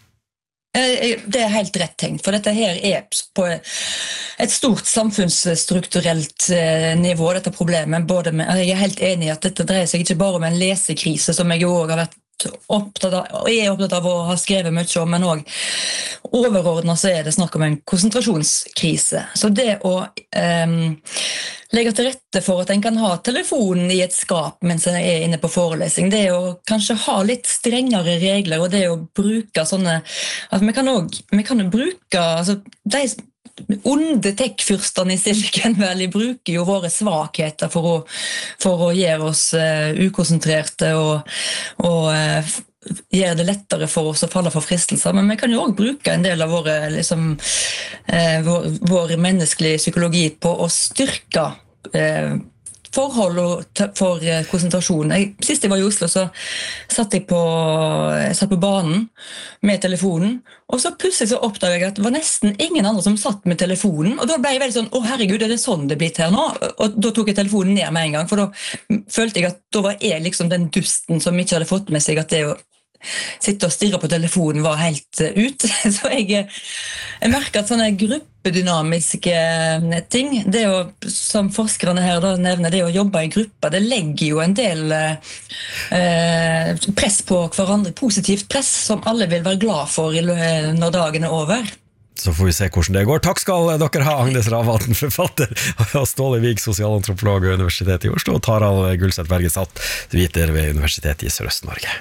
Det er helt rett tenkt, for dette her er på et stort samfunnsstrukturelt nivå, dette problemet. Både med, jeg er helt enig i at dette dreier seg ikke bare om en lesekrise, som jeg jo også har vært vært opptatt av, og er opptatt av å ha skrevet mye om, men også overordnet så er det snakk om en konsentrasjonskrise. Så det å um, legge til rette for at en kan ha telefonen i et skap mens en er inne på forelesning, det er å kanskje ha litt strengere regler, og det å bruke sånne, at vi kan også, vi kan bruke, altså de onde tech-fyrstene i Silicon Valley bruker jo våre svakheter for å, for å gjøre oss uh, ukonsentrerte og, og uh, gjøre det lettere for oss å falle for fristelser, men vi kan jo også bruke en del av våre, liksom, uh, vår, vår menneskelige psykologi på å styrke uh, forhold for konsentrasjon. Jeg, sist jeg var i Oslo, så satt jeg på, jeg satt på banen med telefonen, og så plutselig så oppdaget jeg at det var nesten ingen andre som satt med telefonen, og da ble jeg veldig sånn, å herregud, er det sånn det blitt her nå? Og da tok jeg telefonen ned med en gang, for da følte jeg at da var jeg liksom den dusten som ikke hadde fått med seg at det å sitte og stirre på telefonen var helt ut. Så jeg, jeg merker at sånne gruppedynamiske ting, det å, som forskerne her da nevner, det å jobbe i grupper, det legger jo en del eh, press på hverandre, positivt press, som alle vil være glad for når dagen er over. Så får vi se hvordan det går. Takk skal dere ha, Agnes Ravatn, forfatter, og Ståle Vig, sosialantropolog ved Universitetet i Oslo, og Tarald Gulset Berge, satt viter ved Universitetet i Sørøst-Norge.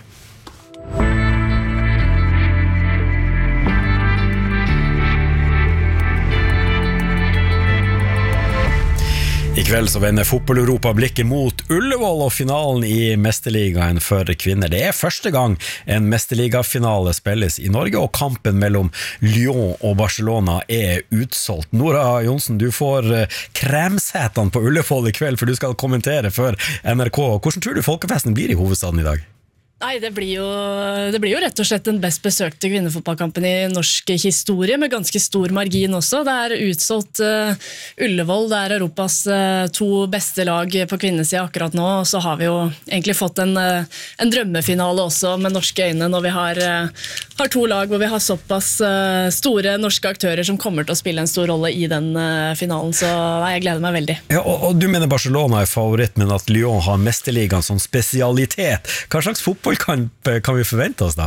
I kveld så vender fotball-Europa blikket mot Ullevål og finalen i Mesterligaen for kvinner. Det er første gang en Mesterligafinale spilles i Norge, og kampen mellom Lyon og Barcelona er utsolgt. Nora Jonsen, du får kremsetene på Ullevål i kveld, for du skal kommentere for N R K. Hvordan tror du folkefesten blir i hovedstaden i dag? Nei, det blir, jo, det blir jo rett og slett den best besøkte kvinnefotballkampen i norsk historie, med ganske stor margin også. Det er utsolgt uh, Ullevål, det er Europas uh, to beste lag på kvinnesiden akkurat nå, og så har vi jo egentlig fått en, uh, en drømmefinale også med norske øyne, når vi har, uh, har to lag hvor vi har såpass uh, store norske aktører som kommer til å spille en stor rolle i den uh, finalen, så nei, jeg gleder meg veldig. Ja, og, og du mener Barcelona er favoritt, men at Lyon har Mesterligaen som spesialitet. Hva slags fotball Kan, kan vi forvente oss da?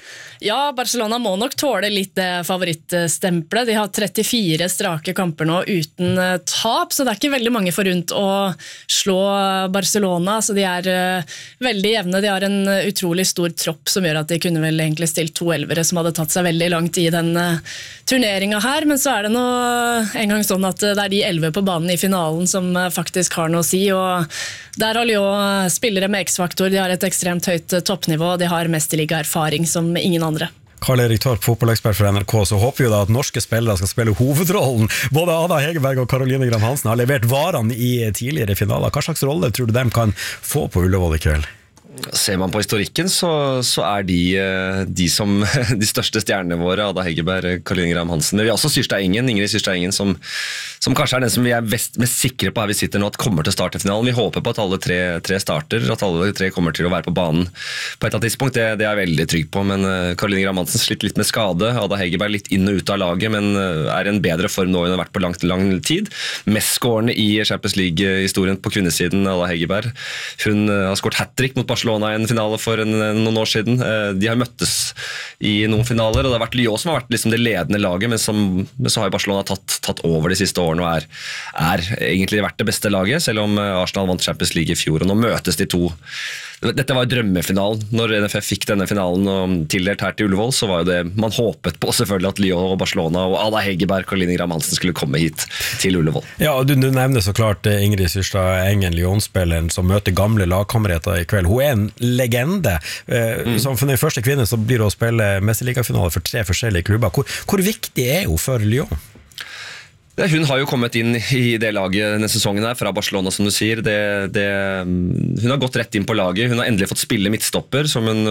Ja, Barcelona må nok tåle litt favorittstempelet. De har trettifire strake kamper nå uten tap, så det er ikke veldig mange forunt å slå Barcelona. Så de er veldig jevne. De har en utrolig stor tropp som gjør at de kunne vel egentlig stilt to elvere som hadde tatt seg veldig langt i den turneringen her. Men så er det nå en gang sånn at det er de elve på banen i finalen som faktisk har noe å si. Og der har Lyon spillere med X-faktor. De har et ekstremt høyt toppnivå. De har mesterliga-erfaring som ingen andre. Karl-Erik Torp, fotballekspert for N R K, så håper vi da at norske spillere skal spille hovedrollen. Både Ada Hegerberg og Caroline Gram Hansen har levert varene i tidligere finaler. Hva slags rolle tror du de kan få på Ullevål i kveld? Ser man på historikken, så, så er de, de som de største stjernene våre, Ada Hegerberg, Caroline Gram Hansen. Vi har også Syrstad Engen, Ingrid Syrstad Engen, som, som kanskje er den som vi er mest, mest sikre på her vi sitter nå, at kommer til å starte finalen. Vi håper på at alle tre, tre starter, at alle tre kommer til å være på banen på et eller annet tidspunkt. Det, det er jeg veldig trygg på, men Caroline Gram Hansen sliter litt med skade. Ada Hegerberg litt inn og ut av laget, men er en bedre form nå enn hun har vært på lang, lang tid. Mest skårende i Champions League-historien på kvinnesiden, Ada Hegerberg. Hun har skåret hat-trick mot Barcelona i en finale for en, noen år siden. De har møttes i noen finaler, og det har vært Lyon som har vært liksom det ledende laget, men, som, men så har Barcelona tatt, tatt over de siste årene og er, er egentlig vært det beste laget, selv om Arsenal vant Champions League i fjor, og nå møtes de to. Dette var drømmefinalen. Når N F F fikk denne finalen og tildelt her til Ullevål, så var jo det man håpet på selvfølgelig at Lyon og Barcelona og Ada Hegerberg og Caroline Gram Hansen skulle komme hit til Ullevål. Ja, og du, du nevner så klart Ingrid Syrstad Engen, Lyon-spilleren som møter gamle lagkamerater i kveld. Hun er en legende. Mm. Som for den første kvinne så blir det å spille mesterligafinale for tre forskjellige klubber. Hvor, hvor viktig er hun for Lyon? Hun har jo kommet inn i det laget denne sesongen her, fra Barcelona som du sier. Det, det, hun har gått rett inn på laget. Hun har endelig fått spille midtstopper, som hun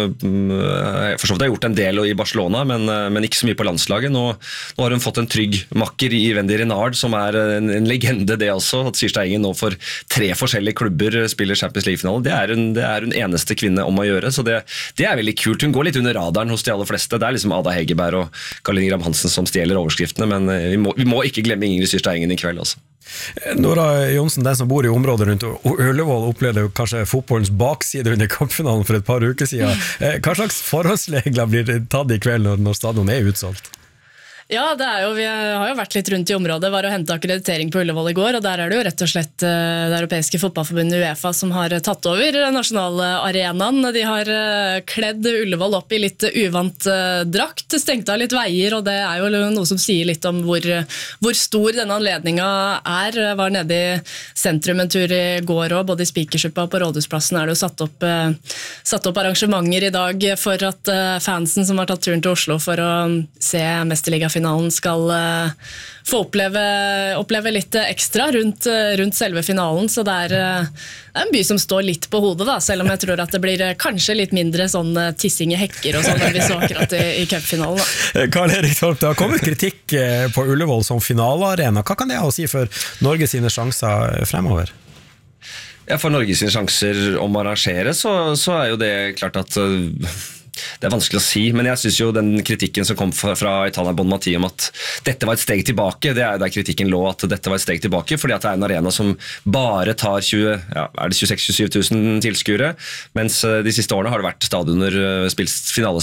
for så vidt har gjort en del i Barcelona, men, men ikke så mye på landslaget. Nå, nå har hun fått en trygg makker i Wendy Renard, som er en, en legende det også. At Syrstad Engen nå for tre forskjellige klubber spiller Champions League-finale. Det er hun, det er hun eneste kvinne om å gjøre, så det, det er veldig kult. Hun går litt under radaren hos de aller fleste. Det er liksom Ada Hegerberg og Caroline Gram Hansen som stjeler overskriftene, men vi må, vi må ikke glemme Ingrid Syrstad Engen i kveld også. Nora Johnsen, den som bor i området rundt Ullevål, opplevde jo kanskje fotballens bakside under kampfinalen for et par uker siden. Hva slags forholdsregler blir tatt i kveld når, når stadion er utsolgt? Ja, det er jo, vi har jo vært litt rundt i området, var å hente akkreditering på Ullevål i går, og der er det jo rett og slett det europeiske fotballforbundet UEFA som har tatt over nasjonalarenaen. De har kledd Ullevål opp i litt uvant drakt, stengt av litt veier, og det er jo noe som sier litt om hvor, hvor stor denne anledningen er. Jeg var nede i sentrum en tur i går, og både i Spikersuppa og på Rådhusplassen er det jo satt opp, satt opp arrangementer i dag for at fansen som har tatt turen til Oslo for å se Mesterligafinalen skal uh, få oppleve, oppleve litt ekstra rundt, rundt selve finalen, så det er, uh, det er en by som står litt på hodet, da, selv om jeg tror at det blir kanskje litt mindre sånn tissing i hekker og sånn enn vi så akkurat i, i cupfinalen. Da. Karl-Erik Torp, det har kommet kritikk på Ullevål som finalearena. Hva kan det ha å si for Norge sine sjanser fremover? Ja, for Norge sine sjanser om å arrangere, så, så er jo det klart at uh, det er vanskelig å si, men jeg synes jo den kritikken som kom fra Italia Bonmati om at dette var et steg tilbake, det er der kritikken lå, at dette var et steg tilbake, fordi at det er en arena som bare tar tjue, ja, er det tjueseks til tjuesju tusen tilskuere, mens de siste årene har det vært stadioner, spilt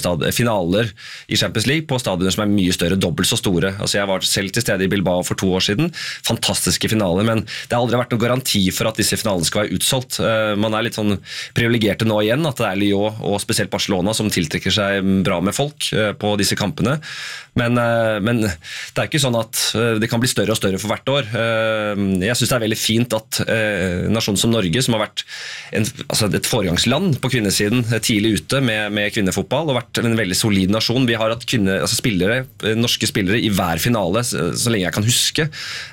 finaler i Champions League på stadioner som er mye større, dobbelt så store. Altså jeg var selv til stede i Bilbao for to år siden, fantastiske finaler, men det har aldri vært noen garanti for at disse finalene skal være utsolgt. Man er litt sånn privilegerte nå igjen, at det er Lyon og spesielt Barcelona som tiltrekker seg bra med folk på disse kampene, men, men det er ikke sånn at det kan bli større og større for hvert år. Jeg synes det er veldig fint at en nasjon som Norge, som har vært en, altså et foregangsland på kvinnesiden tidlig ute med, med kvinnefotball, og vært en veldig solid nasjon. Vi har hatt kvinne, altså spillere, norske spillere i hver finale så lenge jeg kan huske,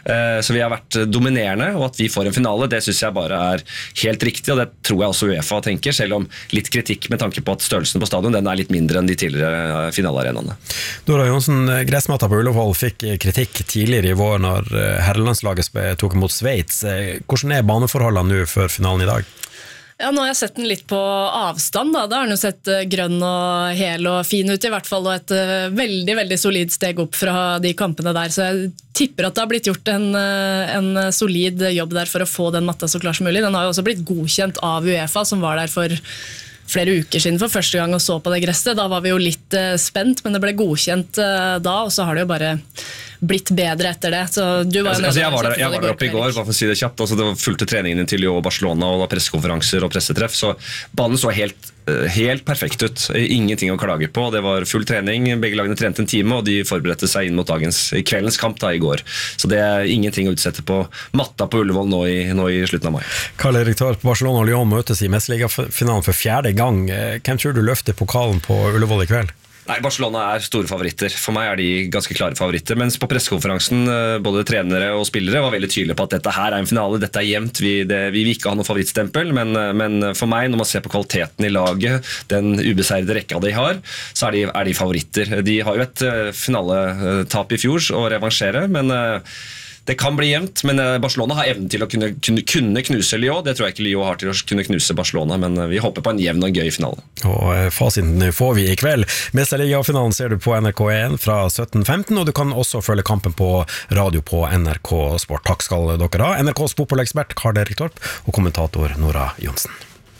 så vi har vært dominerende, og at vi får en finale, det synes jeg bare er helt riktig, og det tror jeg også UEFA tenker, selv om litt kritikk med tanke på at størrelsen på stadion, den er litt mindre enn de tidligere finalearenaene. Nora Johnsen, gressmatta på Ullevål fikk kritikk tidligere i vår når herrelandslaget tok imot Sveits. Hvordan er baneforholdene nå før finalen i dag? Ja, nå har jeg sett den litt på avstand, da. Da har den jo sett grønn og hel og fin ut i hvert fall, og et veldig, veldig solid steg opp fra de kampene der, så jeg tipper at det har blitt gjort en, en solid jobb der for å få den matta så klar som mulig. Den har jo også blitt godkjent av UEFA, som var der for flere uker siden for første gang og så på det gresset. Da var vi jo litt uh, spent, men det ble godkjent uh, da, og så har det jo bare blitt bedre etter det. Så du var jo altså, jeg var der, jeg var der oppe i går, bare for å si det kjapt. Altså, det var fulgte treningene til Lyon og Barcelona, og pressekonferanser og pressetreff, så banen så helt, helt perfekt ut. Ingenting å klage på. Det var full trening, begge lagene trente en time, og de forberedte seg inn mot dagens, kveldens kamp da i går. Så det er ingenting å utsette på matta på Ullevål nå i, nå i slutten av mai. Karl-Erik Torp, Barcelona og Lyon møtes i Mesterligafinalen for fjerde gang. Hvem tror du løfter pokalen på Ullevål i kveld? Nei, Barcelona er store favoritter. For meg er de ganske klare favoritter. Mens på pressekonferansen, både trenere og spillere var veldig tydelige på at dette her er en finale, dette er jevnt, vi, det, vi vil ikke ha noe favorittstempel, men, men for meg, når man ser på kvaliteten i laget, den ubeseirede rekka de har, så er de, er de favoritter. De har jo et finaletap i fjor å revansjere, men det kan bli jevnt, men Barcelona har evnen til å kunne, kunne, kunne knuse Lyon. Det tror jeg ikke Lyon har til å kunne knuse Barcelona, men vi håper på en jevn og gøy finale. Og fasiten får vi i kveld. Mesterligafinalen ser du på N R K én fra sytten femten, og du kan også følge kampen på radio på N R K Sport. Takk skal dere ha. N R K's fotballekspert Karl-Erik Torp og kommentator Nora Johnsen.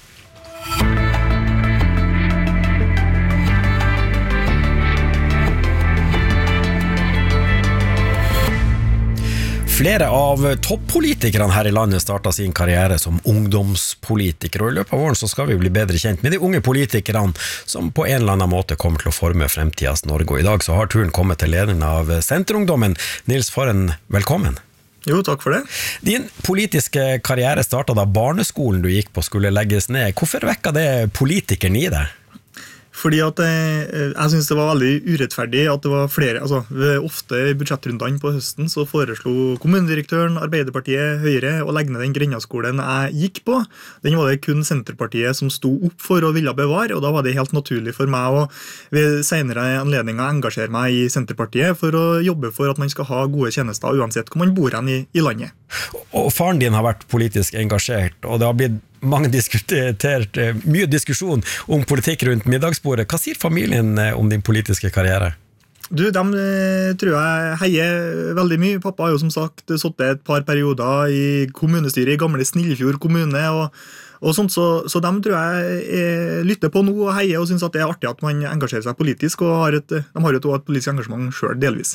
Flere av toppolitikerne her i landet startet sin karriere som ungdomspolitikere, og i løpet av våren så skal vi bli bedre kjent med de unge politikerne som på en eller annen måte kommer til å forme fremtidens Norge. Og i dag så har turen kommet til lederen av Senterungdommen. Nils Forhen, velkommen. Jo, takk for det. Din politiske karriere startet da barneskolen du gikk på skulle legges ned. Hvorfor vekket det politikeren i deg? Fordi at jeg, jeg synes det var veldig urettferdig at det var flere, altså ofte i budsjettrundene på høsten så foreslo kommunedirektøren, Arbeiderpartiet, Høyre å legge ned den Grendaskolen jeg gikk på. Den var det kun Senterpartiet som sto opp for og ville bevare, og da var det helt naturlig for meg å ved senere anledninger engasjere meg i Senterpartiet for å jobbe for at man skal ha gode tjenester uansett hvor man bor hen i, i landet. Og faren din har vært politisk engasjert, og det har blitt mange diskutert, mye diskusjon om politikk rundt middagsbordet. Hva sier familien om din politiske karriere? Du, dem eh, tror jeg heier veldig mye. Pappa har jo som sagt sittet et par perioder i kommunestyret i gamle Snillfjord kommune, og, og sånt, så, så dem tror jeg eh, lytter på nå og heier og synes at det er artig at man engasjerer seg politisk, og har et, de har jo også et politisk engasjement selv delvis.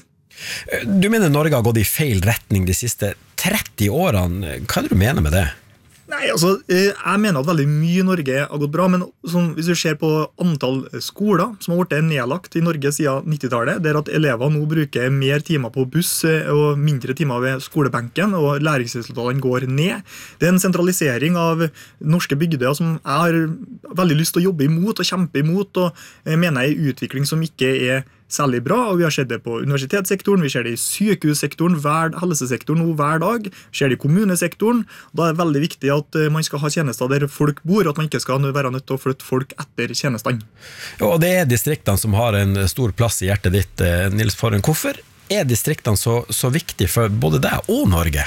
Du mener Norge har gått i feil retning de siste tretti årene. Hva er det du mener med det? Nei, altså, jeg mener at veldig mye i Norge har gått bra, men sånn, hvis vi ser på antall skoler som har vært nedlagt i Norge siden nittitallet, der at elever nå bruker mer timer på buss og mindre timer ved skolebenken, og læringsresultatene går ned. Det er en sentralisering av norske bygder som jeg har veldig lyst til å jobbe imot og kjempe imot, og jeg mener er en utvikling som ikke er særlig bra, og vi har sett det på universitetssektoren, vi ser det i sykehussektoren, hver, helsesektoren nå hver dag, vi ser det i kommunesektoren. Da er det veldig viktig at man skal ha tjenester der folk bor, og at man ikke skal være nødt til å flytte folk etter tjenestene. Og det er distriktene som har en stor plass i hjertet ditt, Nils Forhen. Hvorfor er distriktene så, så viktig for både deg og Norge?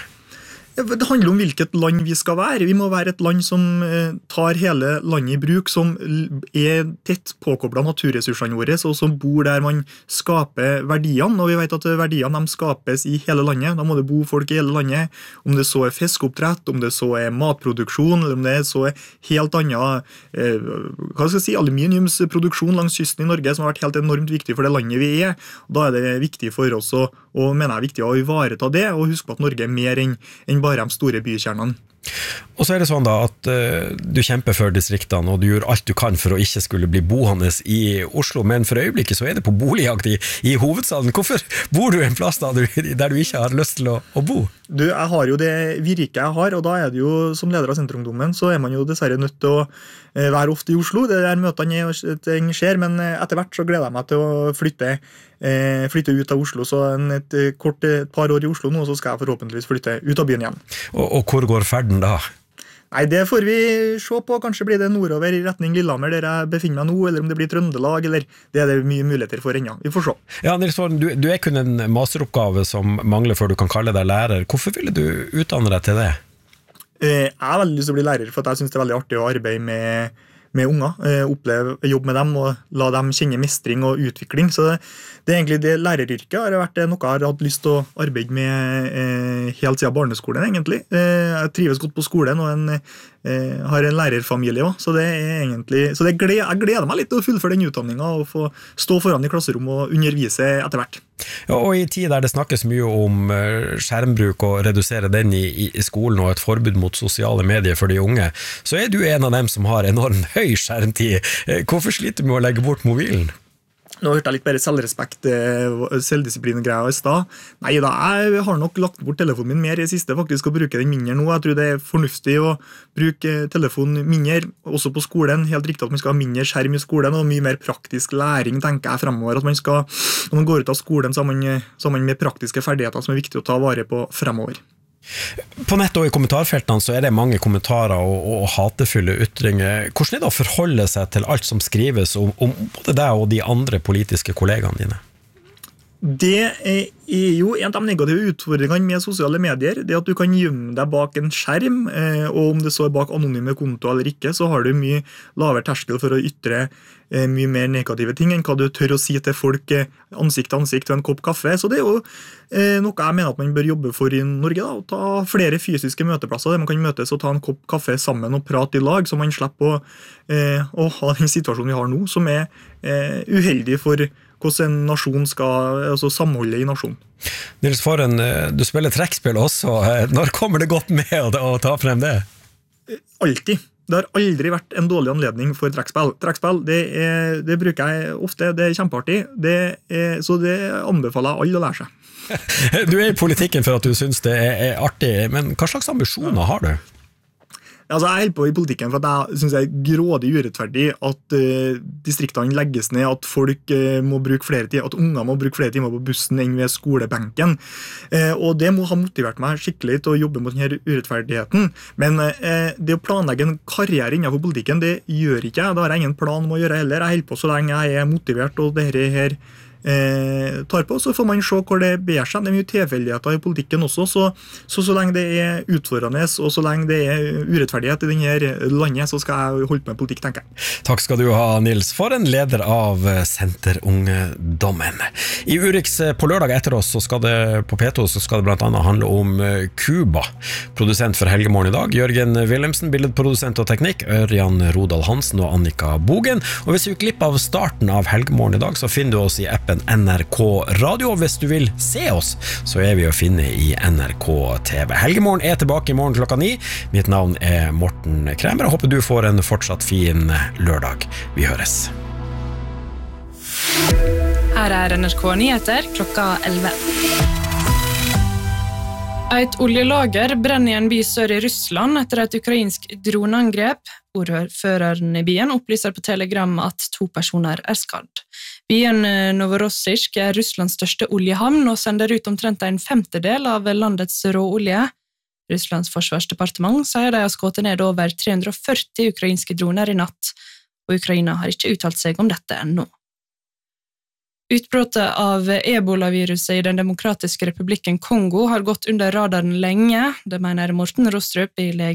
Det handler om hvilket land vi skal være. Vi må være et land som tar hele landet i bruk, som er tett påkoblet naturressursene våre, og som bor der man skaper verdiene. Og vi vet at verdiene de skapes i hele landet. Da må det bo folk i hele landet. Om det så er fiskeoppdrett, om det så er matproduksjon, eller om det så er helt annet eh, hva skal jeg si, aluminiumsproduksjon langs kysten i Norge, som har vært helt enormt viktig for det landet vi er. Da er det viktig for oss å, og mener jeg viktig å ivareta det, og huske på at Norge er mer enn, enn bare de store bykjernene. Og så er det sånn da at uh, du kjemper for distriktene, og du gjør alt du kan for å ikke skulle bli boende i Oslo, men for øyeblikket så er det på boligjakt i, i hovedstaden. Hvorfor bor du en plass da, du, der du ikke har lyst til å, å bo? Du, jeg har jo det virket jeg har, og da er det jo, som leder av Senterungdommen, så er man jo dessverre nødt til å eh, være ofte i Oslo. Det der møtene ting skjer, men etter hvert så gleder jeg meg til å flytte, eh, flytte ut av Oslo. Så en, et, kort, et par år i Oslo nå, så skal jeg forhåpentligvis flytte ut av byen igjen. Og, og hvor går ferden da? Nei, det får vi se på. Kanskje blir det nordover i retning Lillehammer, der jeg befinner meg nå, eller om det blir Trøndelag, eller det er det mye muligheter for ennå. Vi får se. Ja, Nils Forhen, du, du er kun en masteroppgave som mangler før du kan kalle deg lærer. Hvorfor ville du utdanne deg til det? Jeg har veldig lyst til å bli lærer, for jeg synes det er veldig artig å arbeide med med unger, oppleve, jobbe med dem og la dem kjenne mestring og utvikling. Så det, det er egentlig det læreryrket har vært noe jeg har hatt lyst til å arbeide med eh, helt siden barneskolen egentlig. Eh, jeg trives godt på skolen og en, eh, har en lærerfamilie også, så det er egentlig, så det gleder, jeg gleder meg litt til å fullføre den utdanningen og få stå foran i klasserom og undervise etter hvert. Ja, og i tid der det snakkes mye om skjermbruk og redusere den i, i skolen og et forbud mot sosiale medier for de unge, så er du en av dem som har enormt høy skjermtid. Hvorfor sliter du med å legge bort mobilen? Nå hørte jeg litt bare selvrespekt, selvdisiplin-greier i sted. Nei da, jeg har nok lagt bort telefonen min mer i siste faktisk, og bruker den mindre nå. Jeg tror det er fornuftig å bruke telefonen mindre, også på skolen. Helt riktig at man skal ha mindre skjerm i skolen, og mye mer praktisk læring, tenker jeg fremover. At man skal, når man går ut av skolen, så har man, så har man mer praktiske ferdigheter som er viktig å ta vare på fremover. På nett og i kommentarfeltene så er det mange kommentarer og, og hatefulle ytringer. Hvordan er det å forholde seg til alt som skrives om, om både deg og de andre politiske kollegaene dine? Det er jo en av de negative utfordringene med sosiale medier, det at du kan gjemme deg bak en skjerm, og om det så er bak anonyme konto eller ikke, så har du mye lavere terskel for å ytre mye mer negative ting enn hva du tør å si til folk ansikt til ansikt ved en kopp kaffe. Så det er jo noe jeg mener at man bør jobbe for i Norge, da, å ta flere fysiske møteplasser der man kan møtes og ta en kopp kaffe sammen og prate i lag, så man slipper å, å ha den situasjonen vi har nå, som er uheldig for hvordan en nasjon skal, altså samholde i nasjonen. Nils Forhen, du spiller trekkspill også. Når kommer det godt med å, å ta frem det? Alltid. Det har aldri vært en dårlig anledning for trekkspill. Trekkspill, det, er, det bruker jeg ofte, det er kjempeartig, det er, så det anbefaler jeg alle å lære seg. Du er i politikken for at du synes det er, er artig, men hva slags ambisjoner har du? Altså, jeg holder på i politikken for at jeg synes det er grådig urettferdig at uh, distriktene legges ned, at folk uh, må bruke flere timer, at unger må bruke flere timer på bussen enn ved skolebenken. Uh, og det må ha motivert meg skikkelig til å jobbe mot denne urettferdigheten. Men uh, det å planlegge en karriere innenfor politikken, det gjør ikke jeg. Da har jeg ingen plan om å gjøre heller. Jeg holder på så lenge jeg er motivert, og dette her eh, tar på, så får man se hvor det ber seg. Det er mye tilfeldigheter i politikken også, så, så så lenge det er utfordrende, og så lenge det er urettferdighet i denne landet, så skal jeg holde på med politikk, tenker jeg. Takk skal du ha, Nils, for en leder av Senterungdommen. I Urix på lørdag etter oss, så skal det på P to, så skal det blant annet handle om Cuba. Produsent for Helgemorgen i dag, Jørgen Wilhelmsen, billedprodusent og teknikk, Ørjan Rodal Hansen og Annika Bogen. Og hvis du gikk glipp av starten av Helgemorgen i dag, så finner du oss i appen N R K Radio. Og hvis du vil se oss, så er vi å finne i N R K T V. Helgemorgen er tilbake i morgen klokka ni. Mitt navn er Morten Kremer, og håper du får en fortsatt fin lørdag. Vi høres. Her er N R K Nyheter klokka elleve. Et oljelager brenner i en by sør i Russland etter et ukrainsk droneangrep. Ordføreren i byen opplyser på Telegram at to personer er skadd. Byen Novorossiysk er Russlands største oljehavn og sender ut omtrent en femtedel av landets råolje. Russlands forsvarsdepartement sier de har skutt ned over tre hundre og førti ukrainske droner i natt, og Ukraina har ikke uttalt seg om dette ennå. Utbrottet av ebola-viruset i den demokratiske republikken Kongo har gått under radaren lenge, det mener Morten Rostrup i lege